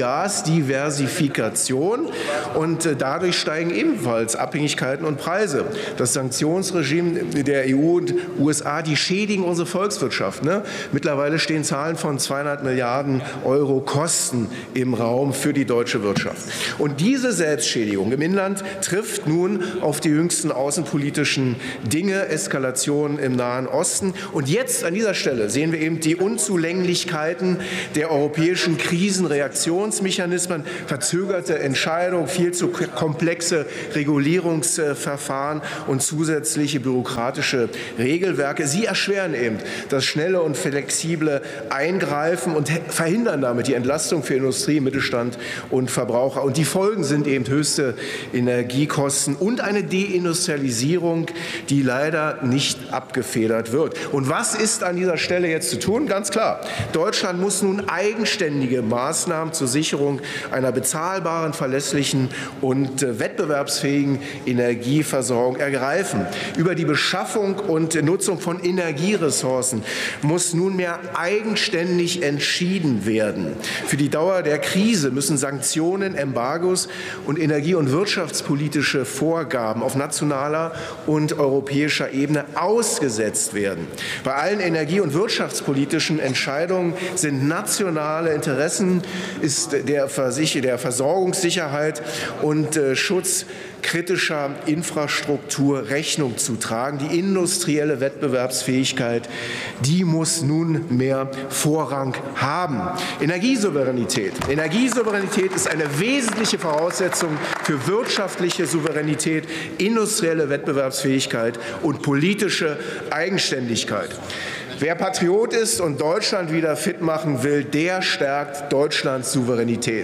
Gasdiversifikation und äh, dadurch steigen ebenfalls Abhängigkeiten und Preise. Das Sanktionsregime der E U und U S A, die schädigen unsere Volkswirtschaft. Ne? Mittlerweile stehen Zahlen von zweihundert Milliarden Euro Kosten im Raum für die deutsche Wirtschaft. Und diese Selbstschädigung im Inland trifft nun auf die jüngsten außenpolitischen Dinge, Eskalation im Nahen Osten. Und jetzt an dieser Stelle sehen wir eben die Unzulänglichkeiten der europäischen Krisenreaktionsmechanismen, verzögerte Entscheidungen, viel zu komplexe Regulierungsverfahren und zusätzliche bürokratische Regelwerke. Sie erschweren eben das schnelle und flexible Eingreifen und verhindern damit die Entlastung für Industrie, Mittelstand und Verbraucher. Und die Folgen sind eben höchste Energiekosten und eine Deindustrialisierung, die leider nicht abgefedert wird. Und was ist an dieser Stelle jetzt zu tun? Ganz klar, Deutschland muss nun eigenständige Maßnahmen zur Sicherung einer bezahlbaren, verlässlichen und wettbewerbsfähigen Energieversorgung ergreifen. Über die Beschaffung und Nutzung von Energieressourcen muss nunmehr eigenständig entschieden werden. Für die Dauer der Krise müssen Sanktionen, Embargos und energie- und wirtschaftspolitische Vorgaben auf nationaler und europäischer Ebene ausgesetzt werden. Bei allen energie- und wirtschaftspolitischen Entscheidungen sind nationale Interessen, ist der, der Versorgungssicherheit und äh, Schutz kritischer Infrastruktur Rechnung zu tragen. Die industrielle Wettbewerbsfähigkeit, die muss nunmehr Vorrang haben. Energiesouveränität. Energiesouveränität ist eine wesentliche Voraussetzung für wirtschaftliche Souveränität, industrielle Wettbewerbsfähigkeit und politische Eigenständigkeit. Wer Patriot ist und Deutschland wieder fit machen will, der stärkt Deutschlands Souveränität.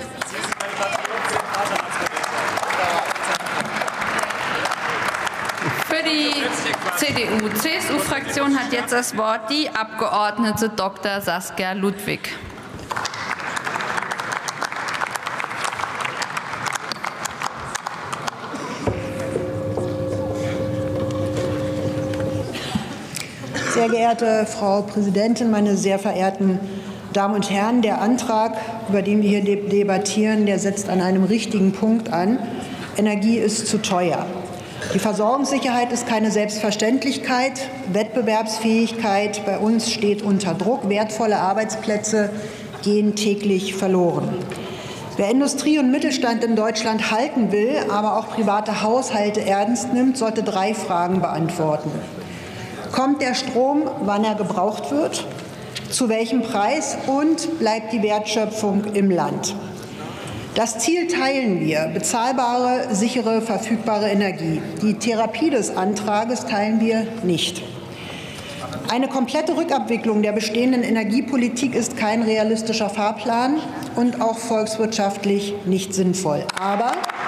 Für die C D U C S U-Fraktion hat jetzt das Wort die Abgeordnete Doktor Saskia Ludwig. Sehr geehrte Frau Präsidentin, meine sehr verehrten Damen und Herren! Der Antrag, über den wir hier debattieren, der setzt an einem richtigen Punkt an. Energie ist zu teuer. Die Versorgungssicherheit ist keine Selbstverständlichkeit. Wettbewerbsfähigkeit bei uns steht unter Druck. Wertvolle Arbeitsplätze gehen täglich verloren. Wer Industrie und Mittelstand in Deutschland halten will, aber auch private Haushalte ernst nimmt, sollte drei Fragen beantworten. Kommt der Strom, wann er gebraucht wird? Zu welchem Preis? Und bleibt die Wertschöpfung im Land? Das Ziel teilen wir, bezahlbare, sichere, verfügbare Energie. Die Therapie des Antrages teilen wir nicht. Eine komplette Rückabwicklung der bestehenden Energiepolitik ist kein realistischer Fahrplan und auch volkswirtschaftlich nicht sinnvoll. Aber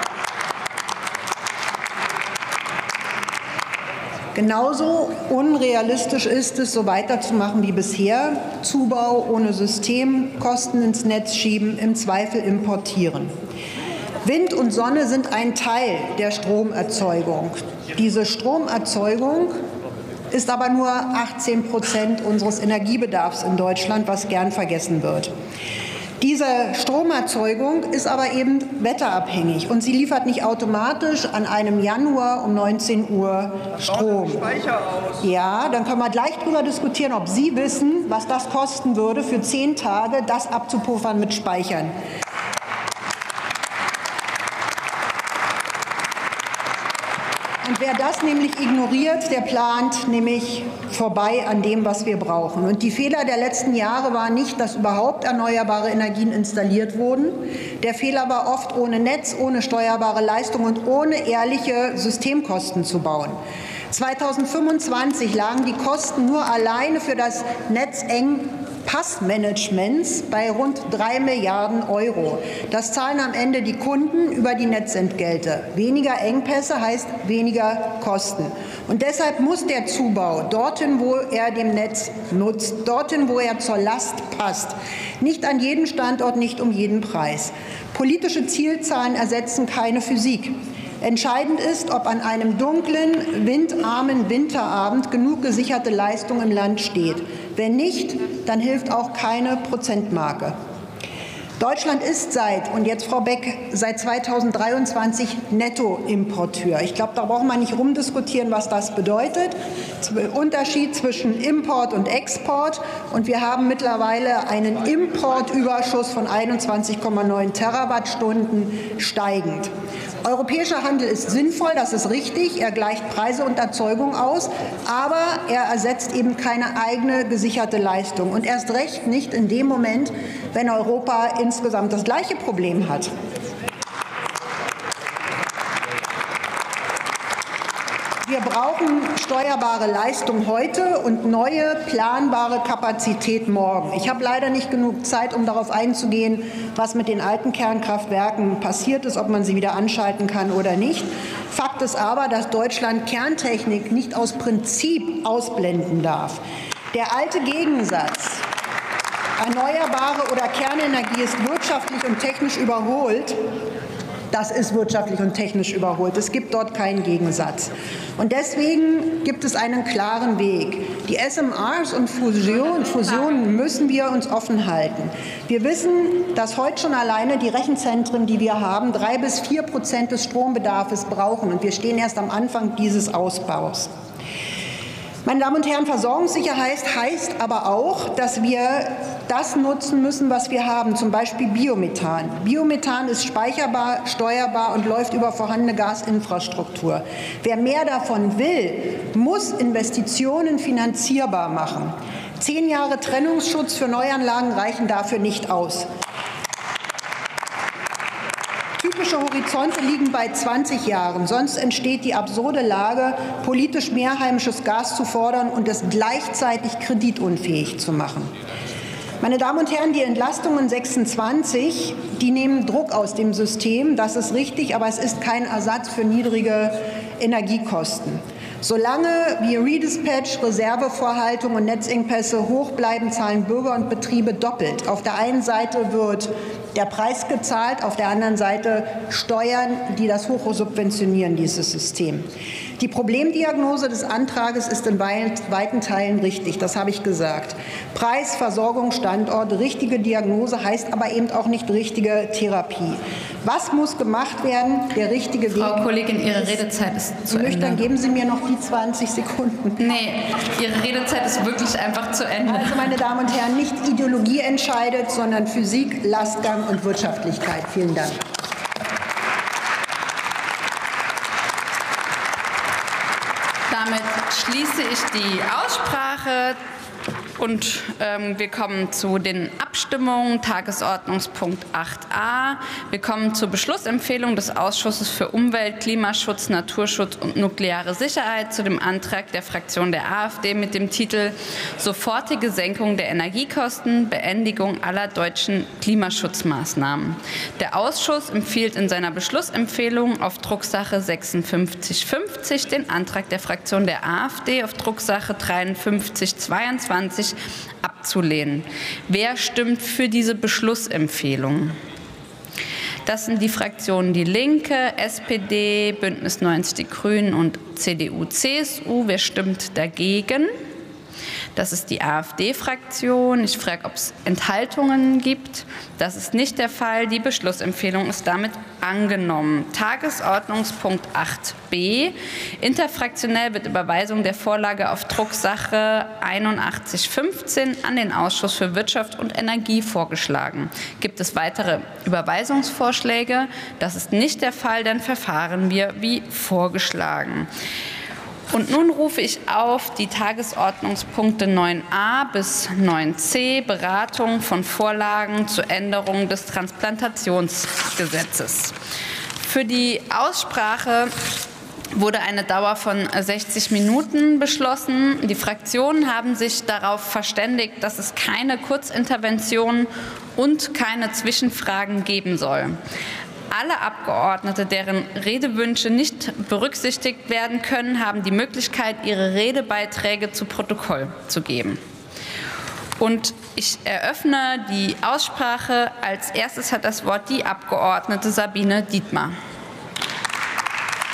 genauso unrealistisch ist es, so weiterzumachen wie bisher. Zubau ohne System, Kosten ins Netz schieben, im Zweifel importieren. Wind und Sonne sind ein Teil der Stromerzeugung. Diese Stromerzeugung ist aber nur achtzehn Prozent unseres Energiebedarfs in Deutschland, was gern vergessen wird. Diese Stromerzeugung ist aber eben wetterabhängig und sie liefert nicht automatisch an einem Januar um neunzehn Uhr Strom. Ja, dann können wir gleich darüber diskutieren, ob Sie wissen, was das kosten würde, für zehn Tage das abzupuffern mit Speichern. Und wer das nämlich ignoriert, der plant nämlich vorbei an dem, was wir brauchen. Und die Fehler der letzten Jahre waren nicht, dass überhaupt erneuerbare Energien installiert wurden. Der Fehler war oft, ohne Netz, ohne steuerbare Leistung und ohne ehrliche Systemkosten zu bauen. zweitausendfünfundzwanzig lagen die Kosten nur alleine für das Netzengpassmanagements bei rund drei Milliarden Euro. Das zahlen am Ende die Kunden über die Netzentgelte. Weniger Engpässe heißt weniger Kosten. Und deshalb muss der Zubau dorthin, wo er dem Netz nutzt, dorthin, wo er zur Last passt. Nicht an jedem Standort, nicht um jeden Preis. Politische Zielzahlen ersetzen keine Physik. Entscheidend ist, ob an einem dunklen, windarmen Winterabend genug gesicherte Leistung im Land steht. Wenn nicht, dann hilft auch keine Prozentmarke. Deutschland ist seit, und jetzt Frau Beck, seit zweitausenddreiundzwanzig Nettoimporteur. Ich glaube, da braucht man nicht rumdiskutieren, was das bedeutet. Unterschied zwischen Import und Export. Und wir haben mittlerweile einen Importüberschuss von einundzwanzig Komma neun Terawattstunden steigend. Europäischer Handel ist sinnvoll, das ist richtig. Er gleicht Preise und Erzeugung aus, aber er ersetzt eben keine eigene gesicherte Leistung. Und erst recht nicht in dem Moment, wenn Europa insgesamt das gleiche Problem hat. Wir brauchen steuerbare Leistung heute und neue planbare Kapazität morgen. Ich habe leider nicht genug Zeit, um darauf einzugehen, was mit den alten Kernkraftwerken passiert ist, ob man sie wieder anschalten kann oder nicht. Fakt ist aber, dass Deutschland Kerntechnik nicht aus Prinzip ausblenden darf. Der alte Gegensatz, erneuerbare oder Kernenergie ist wirtschaftlich und technisch überholt, das ist wirtschaftlich und technisch überholt. Es gibt dort keinen Gegensatz. Und deswegen gibt es einen klaren Weg. Die S M Rs und Fusion, Fusionen müssen wir uns offen halten. Wir wissen, dass heute schon alleine die Rechenzentren, die wir haben, drei bis vier Prozent des Strombedarfs brauchen. Und wir stehen erst am Anfang dieses Ausbaus. Meine Damen und Herren, Versorgungssicherheit heißt aber auch, dass wir das nutzen müssen, was wir haben, zum Beispiel Biomethan. Biomethan ist speicherbar, steuerbar und läuft über vorhandene Gasinfrastruktur. Wer mehr davon will, muss Investitionen finanzierbar machen. Zehn Jahre Trennungsschutz für Neuanlagen reichen dafür nicht aus. Typische Horizonte liegen bei zwanzig Jahren. Sonst entsteht die absurde Lage, politisch mehr heimisches Gas zu fordern und es gleichzeitig kreditunfähig zu machen. Meine Damen und Herren, die Entlastungen sechsundzwanzig, die nehmen Druck aus dem System. Das ist richtig, aber es ist kein Ersatz für niedrige Energiekosten. Solange wie Redispatch, Reservevorhaltung und Netzengpässe hoch bleiben, zahlen Bürger und Betriebe doppelt. Auf der einen Seite wird der Preis gezahlt, auf der anderen Seite Steuern, die das hoch subventionieren, dieses System. Die Problemdiagnose des Antrages ist in weiten Teilen richtig, das habe ich gesagt. Preis, Versorgung, Standort, richtige Diagnose heißt aber eben auch nicht richtige Therapie. Was muss gemacht werden? Der richtige Weg. Frau Kollegin, Ihre Redezeit ist zu Ende. Dann geben Sie mir noch die zwanzig Sekunden. Nee, Ihre Redezeit ist wirklich einfach zu Ende. Also, meine Damen und Herren, nicht Ideologie entscheidet, sondern Physik, Lastgang und Wirtschaftlichkeit. Vielen Dank. Damit schließe ich die Aussprache und ähm, wir kommen zu den Abstimmungen. Tagesordnungspunkt acht a. Wir kommen zur Beschlussempfehlung des Ausschusses für Umwelt, Klimaschutz, Naturschutz und nukleare Sicherheit zu dem Antrag der Fraktion der AfD mit dem Titel Sofortige Senkung der Energiekosten, Beendigung aller deutschen Klimaschutzmaßnahmen. Der Ausschuss empfiehlt in seiner Beschlussempfehlung auf Drucksache sechsundfünfzig fünfzig den Antrag der Fraktion der AfD auf Drucksache dreiundfünfzig zweiundzwanzig abzulehnen. Wer stimmt für diese Beschlussempfehlung? Das sind die Fraktionen Die Linke, S P D, Bündnis neunzig Die Grünen und C D U C S U. Wer stimmt dagegen? Das ist die AfD-Fraktion. Ich frage, ob es Enthaltungen gibt. Das ist nicht der Fall. Die Beschlussempfehlung ist damit angenommen. Tagesordnungspunkt acht b. Interfraktionell wird Überweisung der Vorlage auf Drucksache einundachtzig fünfzehn an den Ausschuss für Wirtschaft und Energie vorgeschlagen. Gibt es weitere Überweisungsvorschläge? Das ist nicht der Fall. Dann verfahren wir wie vorgeschlagen. Und nun rufe ich auf die Tagesordnungspunkte neun a bis neun c, Beratung von Vorlagen zur Änderung des Transplantationsgesetzes. Für die Aussprache wurde eine Dauer von sechzig Minuten beschlossen. Die Fraktionen haben sich darauf verständigt, dass es keine Kurzinterventionen und keine Zwischenfragen geben soll. Alle Abgeordnete, deren Redewünsche nicht berücksichtigt werden können, haben die Möglichkeit, ihre Redebeiträge zu Protokoll zu geben. Und ich eröffne die Aussprache. Als erstes hat das Wort die Abgeordnete Sabine Dietmar.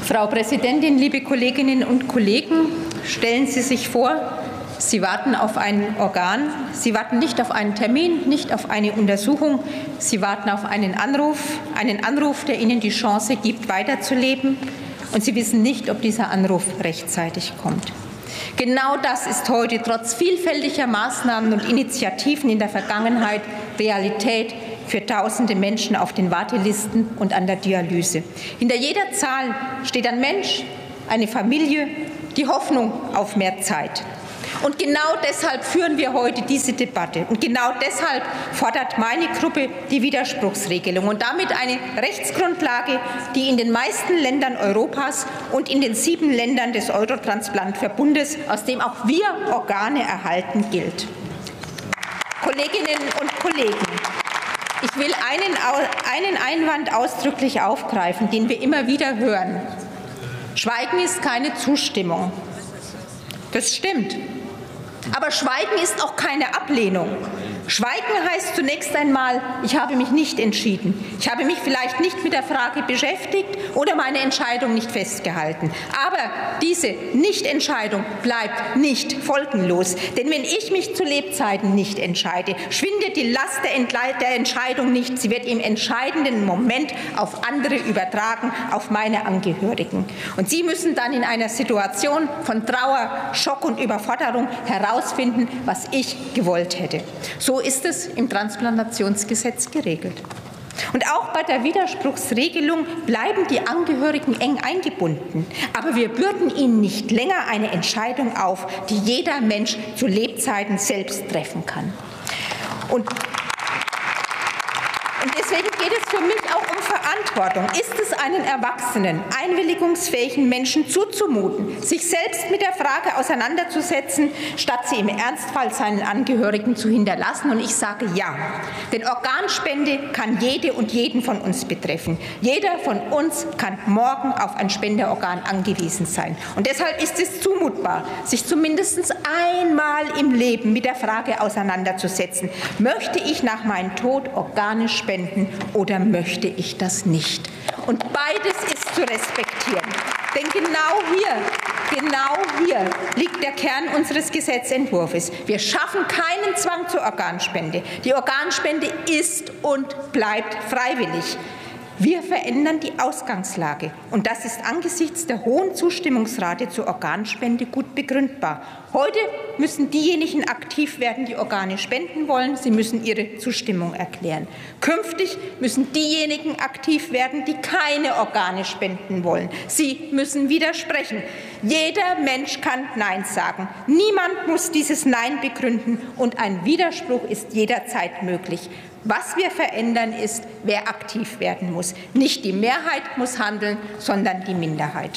Frau Präsidentin, liebe Kolleginnen und Kollegen, stellen Sie sich vor, Sie warten auf ein Organ, Sie warten nicht auf einen Termin, nicht auf eine Untersuchung, Sie warten auf einen Anruf, einen Anruf, der Ihnen die Chance gibt, weiterzuleben, und Sie wissen nicht, ob dieser Anruf rechtzeitig kommt. Genau das ist heute trotz vielfältiger Maßnahmen und Initiativen in der Vergangenheit Realität für tausende Menschen auf den Wartelisten und an der Dialyse. Hinter jeder Zahl steht ein Mensch, eine Familie, die Hoffnung auf mehr Zeit. Und genau deshalb führen wir heute diese Debatte. Und genau deshalb fordert meine Gruppe die Widerspruchsregelung und damit eine Rechtsgrundlage, die in den meisten Ländern Europas und in den sieben Ländern des Eurotransplant-Verbundes, aus dem auch wir Organe erhalten, gilt. Kolleginnen und Kollegen, ich will einen, einen Einwand ausdrücklich aufgreifen, den wir immer wieder hören. Schweigen ist keine Zustimmung. Das stimmt. Aber Schweigen ist auch keine Ablehnung. Schweigen heißt zunächst einmal, ich habe mich nicht entschieden. Ich habe mich vielleicht nicht mit der Frage beschäftigt oder meine Entscheidung nicht festgehalten. Aber diese Nichtentscheidung bleibt nicht folgenlos. Denn wenn ich mich zu Lebzeiten nicht entscheide, schwindet die Last der Entscheidung nicht. Sie wird im entscheidenden Moment auf andere übertragen, auf meine Angehörigen. Und sie müssen dann in einer Situation von Trauer, Schock und Überforderung herausfinden, was ich gewollt hätte. So ist es im Transplantationsgesetz geregelt. Und auch bei der Widerspruchsregelung bleiben die Angehörigen eng eingebunden. Aber wir bürden ihnen nicht länger eine Entscheidung auf, die jeder Mensch zu Lebzeiten selbst treffen kann. Und Und deswegen geht es für mich auch um Verantwortung. Ist es einen erwachsenen, einwilligungsfähigen Menschen zuzumuten, sich selbst mit der Frage auseinanderzusetzen, statt sie im Ernstfall seinen Angehörigen zu hinterlassen? Und ich sage ja. Denn Organspende kann jede und jeden von uns betreffen. Jeder von uns kann morgen auf ein Spenderorgan angewiesen sein. Und deshalb ist es zumutbar, sich zumindest einmal im Leben mit der Frage auseinanderzusetzen. Möchte ich nach meinem Tod Organe spenden? Oder möchte ich das nicht? Und beides ist zu respektieren. Denn genau hier, genau hier liegt der Kern unseres Gesetzentwurfs. Wir schaffen keinen Zwang zur Organspende. Die Organspende ist und bleibt freiwillig. Wir verändern die Ausgangslage. Und das ist angesichts der hohen Zustimmungsrate zur Organspende gut begründbar. Heute müssen diejenigen aktiv werden, die Organe spenden wollen. Sie müssen ihre Zustimmung erklären. Künftig müssen diejenigen aktiv werden, die keine Organe spenden wollen. Sie müssen widersprechen. Jeder Mensch kann Nein sagen. Niemand muss dieses Nein begründen. Und ein Widerspruch ist jederzeit möglich. Was wir verändern, ist, wer aktiv werden muss. Nicht die Mehrheit muss handeln, sondern die Minderheit.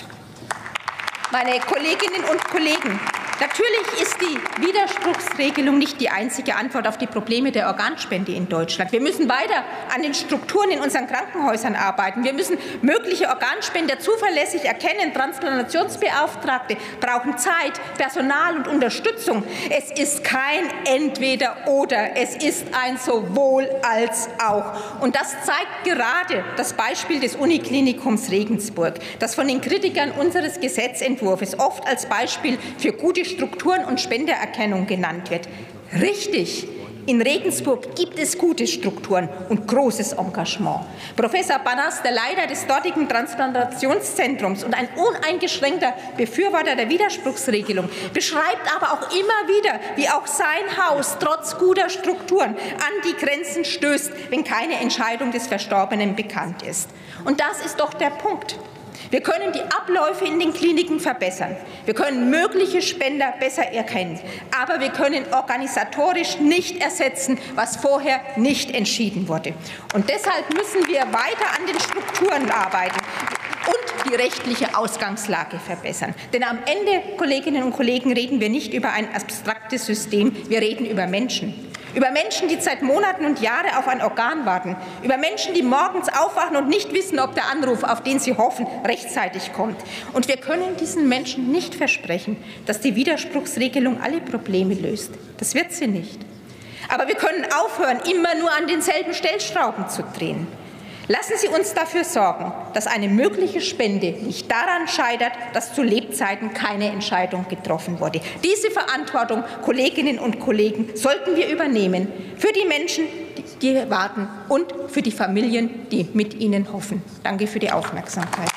Meine Kolleginnen und Kollegen, natürlich ist die Widerspruchsregelung nicht die einzige Antwort auf die Probleme der Organspende in Deutschland. Wir müssen weiter an den Strukturen in unseren Krankenhäusern arbeiten. Wir müssen mögliche Organspender zuverlässig erkennen. Transplantationsbeauftragte brauchen Zeit, Personal und Unterstützung. Es ist kein Entweder-Oder, es ist ein Sowohl als auch. Und das zeigt gerade das Beispiel des Uniklinikums Regensburg, das von den Kritikern unseres Gesetzentwurfs oft als Beispiel für gute Strukturen und Spendererkennung genannt wird. Richtig, in Regensburg gibt es gute Strukturen und großes Engagement. Professor Bannas, der Leiter des dortigen Transplantationszentrums und ein uneingeschränkter Befürworter der Widerspruchsregelung, beschreibt aber auch immer wieder, wie auch sein Haus trotz guter Strukturen an die Grenzen stößt, wenn keine Entscheidung des Verstorbenen bekannt ist. Und das ist doch der Punkt. Wir können die Abläufe in den Kliniken verbessern. Wir können mögliche Spender besser erkennen. Aber wir können organisatorisch nicht ersetzen, was vorher nicht entschieden wurde. Und deshalb müssen wir weiter an den Strukturen arbeiten und die rechtliche Ausgangslage verbessern. Denn am Ende, Kolleginnen und Kollegen, reden wir nicht über ein abstraktes System, wir reden über Menschen. Über Menschen, die seit Monaten und Jahren auf ein Organ warten. Über Menschen, die morgens aufwachen und nicht wissen, ob der Anruf, auf den sie hoffen, rechtzeitig kommt. Und wir können diesen Menschen nicht versprechen, dass die Widerspruchsregelung alle Probleme löst. Das wird sie nicht. Aber wir können aufhören, immer nur an denselben Stellschrauben zu drehen. Lassen Sie uns dafür sorgen, dass eine mögliche Spende nicht daran scheitert, dass zu Lebzeiten keine Entscheidung getroffen wurde. Diese Verantwortung, Kolleginnen und Kollegen, sollten wir übernehmen für die Menschen, die warten, und für die Familien, die mit ihnen hoffen. Danke für die Aufmerksamkeit.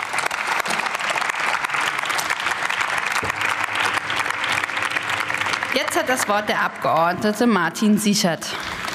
Jetzt hat das Wort der Abgeordnete Martin Sichert.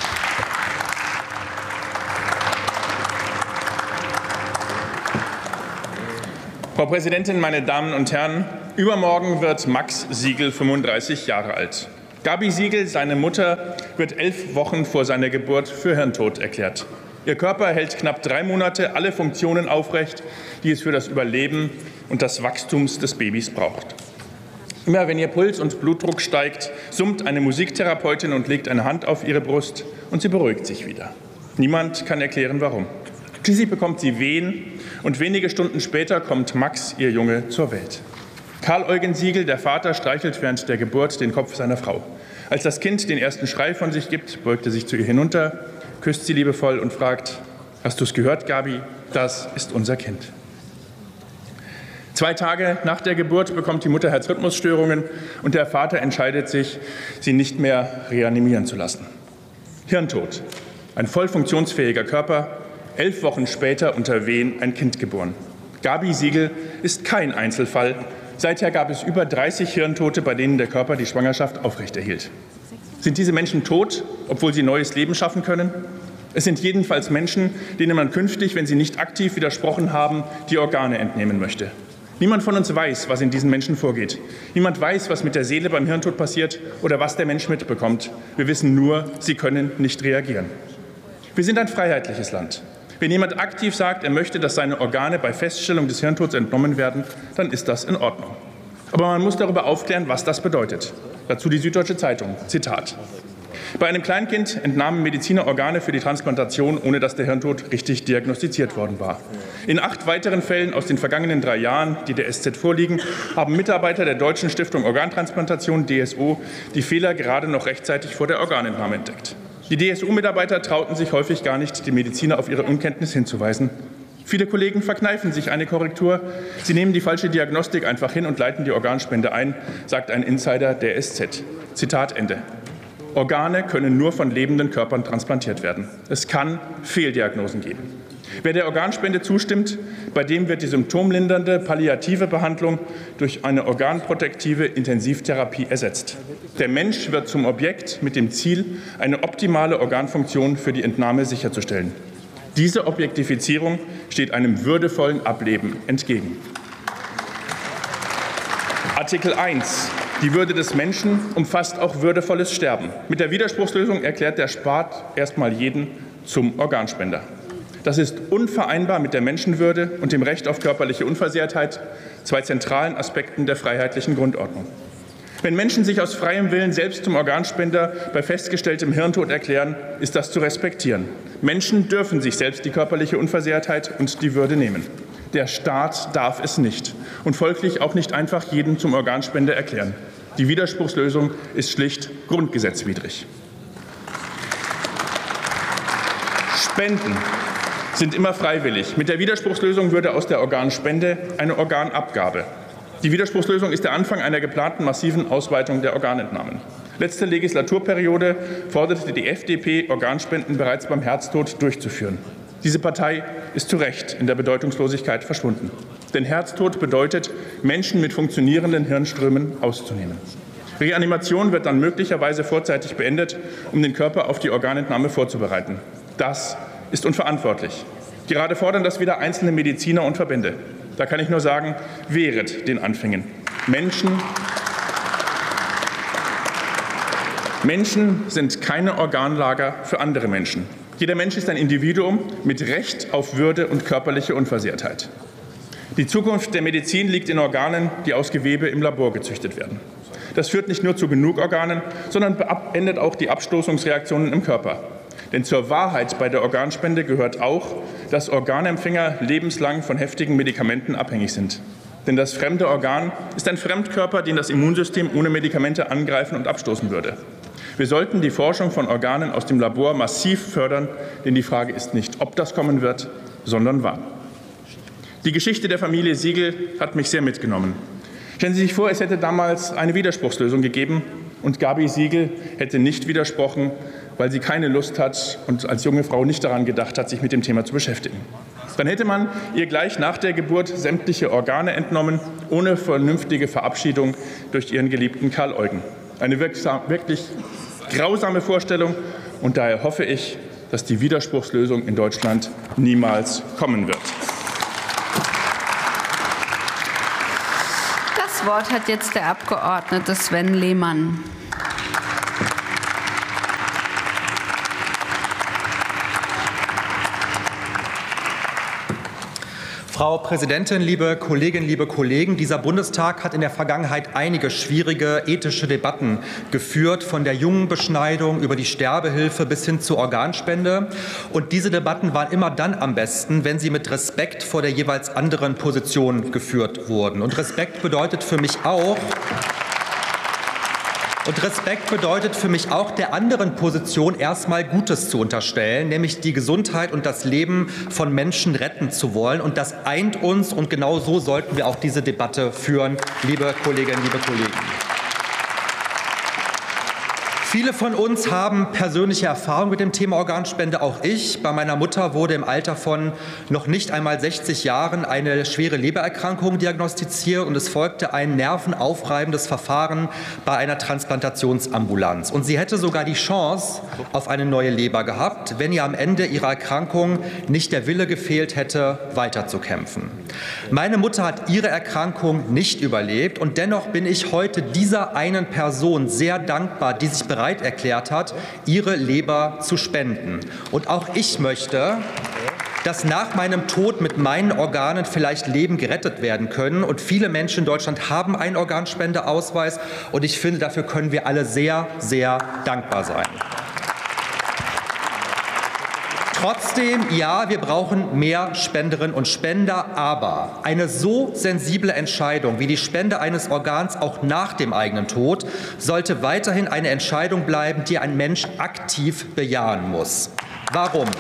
Frau Präsidentin, meine Damen und Herren! Übermorgen wird Max Siegel fünfunddreißig Jahre alt. Gabi Siegel, seine Mutter, wird elf Wochen vor seiner Geburt für Hirntod erklärt. Ihr Körper hält knapp drei Monate alle Funktionen aufrecht, die es für das Überleben und das Wachstum des Babys braucht. Immer wenn ihr Puls und Blutdruck steigt, summt eine Musiktherapeutin und legt eine Hand auf ihre Brust, und sie beruhigt sich wieder. Niemand kann erklären, warum. Schließlich bekommt sie Wehen, und wenige Stunden später kommt Max, ihr Junge, zur Welt. Karl-Eugen Siegel, der Vater, streichelt während der Geburt den Kopf seiner Frau. Als das Kind den ersten Schrei von sich gibt, beugt er sich zu ihr hinunter, küsst sie liebevoll und fragt: Hast du es gehört, Gabi? Das ist unser Kind. Zwei Tage nach der Geburt bekommt die Mutter Herzrhythmusstörungen, und der Vater entscheidet sich, sie nicht mehr reanimieren zu lassen. Hirntod. Ein voll funktionsfähiger Körper, elf Wochen später unter Wehen ein Kind geboren. Gabi Siegel ist kein Einzelfall. Seither gab es über dreißig Hirntote, bei denen der Körper die Schwangerschaft aufrechterhielt. Sind diese Menschen tot, obwohl sie neues Leben schaffen können? Es sind jedenfalls Menschen, denen man künftig, wenn sie nicht aktiv widersprochen haben, die Organe entnehmen möchte. Niemand von uns weiß, was in diesen Menschen vorgeht. Niemand weiß, was mit der Seele beim Hirntod passiert oder was der Mensch mitbekommt. Wir wissen nur, sie können nicht reagieren. Wir sind ein freiheitliches Land. Wenn jemand aktiv sagt, er möchte, dass seine Organe bei Feststellung des Hirntods entnommen werden, dann ist das in Ordnung. Aber man muss darüber aufklären, was das bedeutet. Dazu die Süddeutsche Zeitung. Zitat: Bei einem Kleinkind entnahmen Mediziner Organe für die Transplantation, ohne dass der Hirntod richtig diagnostiziert worden war. In acht weiteren Fällen aus den vergangenen drei Jahren, die der S Z vorliegen, haben Mitarbeiter der Deutschen Stiftung Organtransplantation, D S O, die Fehler gerade noch rechtzeitig vor der Organentnahme entdeckt. Die D S O-Mitarbeiter trauten sich häufig gar nicht, die Mediziner auf ihre Unkenntnis hinzuweisen. Viele Kollegen verkneifen sich eine Korrektur. Sie nehmen die falsche Diagnostik einfach hin und leiten die Organspende ein, sagt ein Insider der S Z. Zitat Ende. Organe können nur von lebenden Körpern transplantiert werden. Es kann Fehldiagnosen geben. Wer der Organspende zustimmt, bei dem wird die symptomlindernde palliative Behandlung durch eine organprotektive Intensivtherapie ersetzt. Der Mensch wird zum Objekt mit dem Ziel, eine optimale Organfunktion für die Entnahme sicherzustellen. Diese Objektifizierung steht einem würdevollen Ableben entgegen. Artikel eins. Die Würde des Menschen umfasst auch würdevolles Sterben. Mit der Widerspruchslösung erklärt der Staat erstmal jeden zum Organspender. Das ist unvereinbar mit der Menschenwürde und dem Recht auf körperliche Unversehrtheit, zwei zentralen Aspekten der freiheitlichen Grundordnung. Wenn Menschen sich aus freiem Willen selbst zum Organspender bei festgestelltem Hirntod erklären, ist das zu respektieren. Menschen dürfen sich selbst die körperliche Unversehrtheit und die Würde nehmen. Der Staat darf es nicht und folglich auch nicht einfach jeden zum Organspender erklären. Die Widerspruchslösung ist schlicht grundgesetzwidrig. Spenden sind immer freiwillig. Mit der Widerspruchslösung würde aus der Organspende eine Organabgabe. Die Widerspruchslösung ist der Anfang einer geplanten massiven Ausweitung der Organentnahmen. Letzte Legislaturperiode forderte die F D P, Organspenden bereits beim Herztod durchzuführen. Diese Partei ist zu Recht in der Bedeutungslosigkeit verschwunden. Denn Herztod bedeutet, Menschen mit funktionierenden Hirnströmen auszunehmen. Reanimation wird dann möglicherweise vorzeitig beendet, um den Körper auf die Organentnahme vorzubereiten. Das ist unverantwortlich. Gerade fordern das wieder einzelne Mediziner und Verbände. Da kann ich nur sagen, wehret den Anfängen. Menschen, Menschen sind keine Organlager für andere Menschen. Jeder Mensch ist ein Individuum mit Recht auf Würde und körperliche Unversehrtheit. Die Zukunft der Medizin liegt in Organen, die aus Gewebe im Labor gezüchtet werden. Das führt nicht nur zu genug Organen, sondern beendet auch die Abstoßungsreaktionen im Körper. Denn zur Wahrheit bei der Organspende gehört auch, dass Organempfänger lebenslang von heftigen Medikamenten abhängig sind. Denn das fremde Organ ist ein Fremdkörper, den das Immunsystem ohne Medikamente angreifen und abstoßen würde. Wir sollten die Forschung von Organen aus dem Labor massiv fördern, denn die Frage ist nicht, ob das kommen wird, sondern wann. Die Geschichte der Familie Siegel hat mich sehr mitgenommen. Stellen Sie sich vor, es hätte damals eine Widerspruchslösung gegeben und Gabi Siegel hätte nicht widersprochen, weil sie keine Lust hat und als junge Frau nicht daran gedacht hat, sich mit dem Thema zu beschäftigen. Dann hätte man ihr gleich nach der Geburt sämtliche Organe entnommen, ohne vernünftige Verabschiedung durch ihren geliebten Karl Eugen. Eine wirklich grausame Vorstellung, und daher hoffe ich, dass die Widerspruchslösung in Deutschland niemals kommen wird. Das Wort hat jetzt der Abgeordnete Sven Lehmann. Frau Präsidentin, liebe Kolleginnen, liebe Kollegen! Dieser Bundestag hat in der Vergangenheit einige schwierige ethische Debatten geführt, von der Jungenbeschneidung über die Sterbehilfe bis hin zur Organspende. Und diese Debatten waren immer dann am besten, wenn sie mit Respekt vor der jeweils anderen Position geführt wurden. Und Respekt bedeutet für mich auch, Und Respekt bedeutet für mich auch, der anderen Position erstmal Gutes zu unterstellen, nämlich die Gesundheit und das Leben von Menschen retten zu wollen. Und das eint uns, und genau so sollten wir auch diese Debatte führen, liebe Kolleginnen, liebe Kollegen. Viele von uns haben persönliche Erfahrung mit dem Thema Organspende, auch ich. Bei meiner Mutter wurde im Alter von noch nicht einmal sechzig Jahren eine schwere Lebererkrankung diagnostiziert und es folgte ein nervenaufreibendes Verfahren bei einer Transplantationsambulanz. Und sie hätte sogar die Chance auf eine neue Leber gehabt, wenn ihr am Ende ihrer Erkrankung nicht der Wille gefehlt hätte, weiterzukämpfen. Meine Mutter hat ihre Erkrankung nicht überlebt und dennoch bin ich heute dieser einen Person sehr dankbar, die sich bereit erklärt hat, ihre Leber zu spenden. Und auch ich möchte, dass nach meinem Tod mit meinen Organen vielleicht Leben gerettet werden können. Und viele Menschen in Deutschland haben einen Organspendeausweis. Und ich finde, dafür können wir alle sehr, sehr dankbar sein. Trotzdem, ja, wir brauchen mehr Spenderinnen und Spender, aber eine so sensible Entscheidung wie die Spende eines Organs auch nach dem eigenen Tod sollte weiterhin eine Entscheidung bleiben, die ein Mensch aktiv bejahen muss. Warum?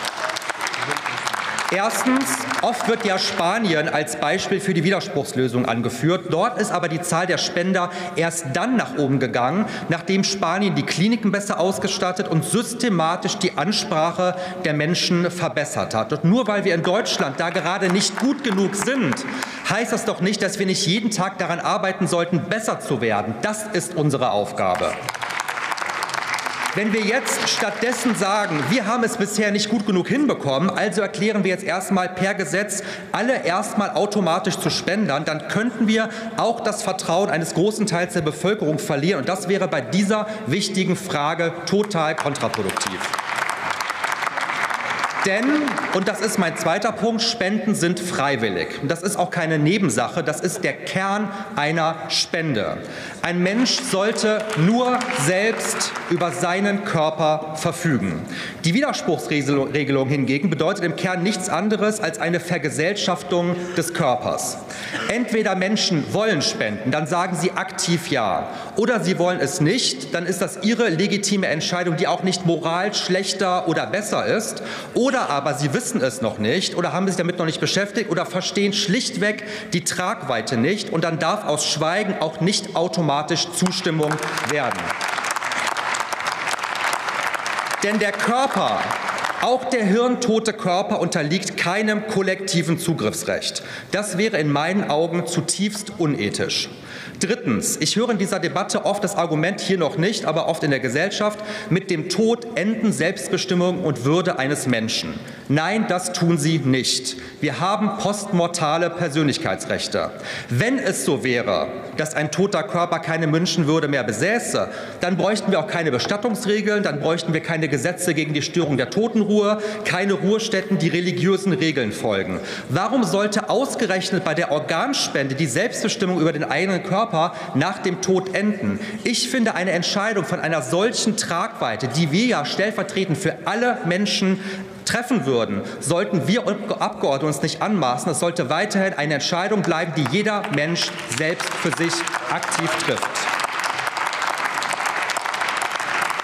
Erstens, oft wird ja Spanien als Beispiel für die Widerspruchslösung angeführt. Dort ist aber die Zahl der Spender erst dann nach oben gegangen, nachdem Spanien die Kliniken besser ausgestattet und systematisch die Ansprache der Menschen verbessert hat. Und nur weil wir in Deutschland da gerade nicht gut genug sind, heißt das doch nicht, dass wir nicht jeden Tag daran arbeiten sollten, besser zu werden. Das ist unsere Aufgabe. Wenn wir jetzt stattdessen sagen, wir haben es bisher nicht gut genug hinbekommen, also erklären wir jetzt erstmal per Gesetz alle erstmal automatisch zu Spendern, dann könnten wir auch das Vertrauen eines großen Teils der Bevölkerung verlieren. Und das wäre bei dieser wichtigen Frage total kontraproduktiv. Denn, und das ist mein zweiter Punkt, Spenden sind freiwillig. Und das ist auch keine Nebensache, das ist der Kern einer Spende. Ein Mensch sollte nur selbst über seinen Körper verfügen. Die Widerspruchsregelung hingegen bedeutet im Kern nichts anderes als eine Vergesellschaftung des Körpers. Entweder Menschen wollen spenden, dann sagen sie aktiv ja, oder sie wollen es nicht, dann ist das ihre legitime Entscheidung, die auch nicht moral schlechter oder besser ist, oder aber sie wissen es noch nicht oder haben sich damit noch nicht beschäftigt oder verstehen schlichtweg die Tragweite nicht, und dann darf aus Schweigen auch nicht automatisch Zustimmung werden. Denn der Körper, auch der hirntote Körper, unterliegt keinem kollektiven Zugriffsrecht. Das wäre in meinen Augen zutiefst unethisch. Drittens, ich höre in dieser Debatte oft das Argument, hier noch nicht, aber oft in der Gesellschaft, mit dem Tod enden Selbstbestimmung und Würde eines Menschen. Nein, das tun sie nicht. Wir haben postmortale Persönlichkeitsrechte. Wenn es so wäre, dass ein toter Körper keine Menschenwürde mehr besäße, dann bräuchten wir auch keine Bestattungsregeln, dann bräuchten wir keine Gesetze gegen die Störung der Totenruhe, keine Ruhestätten, die religiösen Regeln folgen. Warum sollte ausgerechnet bei der Organspende die Selbstbestimmung über den eigenen Körper nach dem Tod enden? Ich finde, eine Entscheidung von einer solchen Tragweite, die wir ja stellvertretend für alle Menschen treffen würden, sollten wir Abgeordnete uns nicht anmaßen. Es sollte weiterhin eine Entscheidung bleiben, die jeder Mensch selbst für sich aktiv trifft.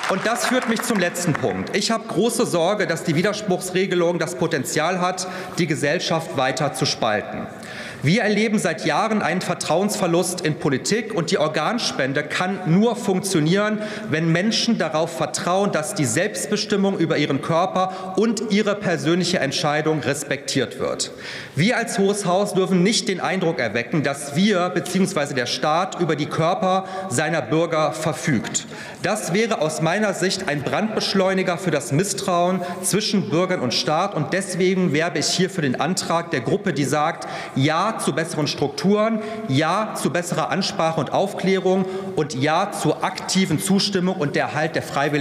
Und das führt mich zum letzten Punkt. Ich habe große Sorge, dass die Widerspruchsregelung das Potenzial hat, die Gesellschaft weiter zu spalten. Wir erleben seit Jahren einen Vertrauensverlust in Politik, und die Organspende kann nur funktionieren, wenn Menschen darauf vertrauen, dass die Selbstbestimmung über ihren Körper und ihre persönliche Entscheidung respektiert wird. Wir als Hohes Haus dürfen nicht den Eindruck erwecken, dass wir bzw. der Staat über die Körper seiner Bürger verfügt. Das wäre aus meiner Sicht ein Brandbeschleuniger für das Misstrauen zwischen Bürgern und Staat, und deswegen werbe ich hier für den Antrag der Gruppe, die sagt, ja zu besseren Strukturen, ja zu besserer Ansprache und Aufklärung und ja zur aktiven Zustimmung und der Erhalt der Freiwilligkeit.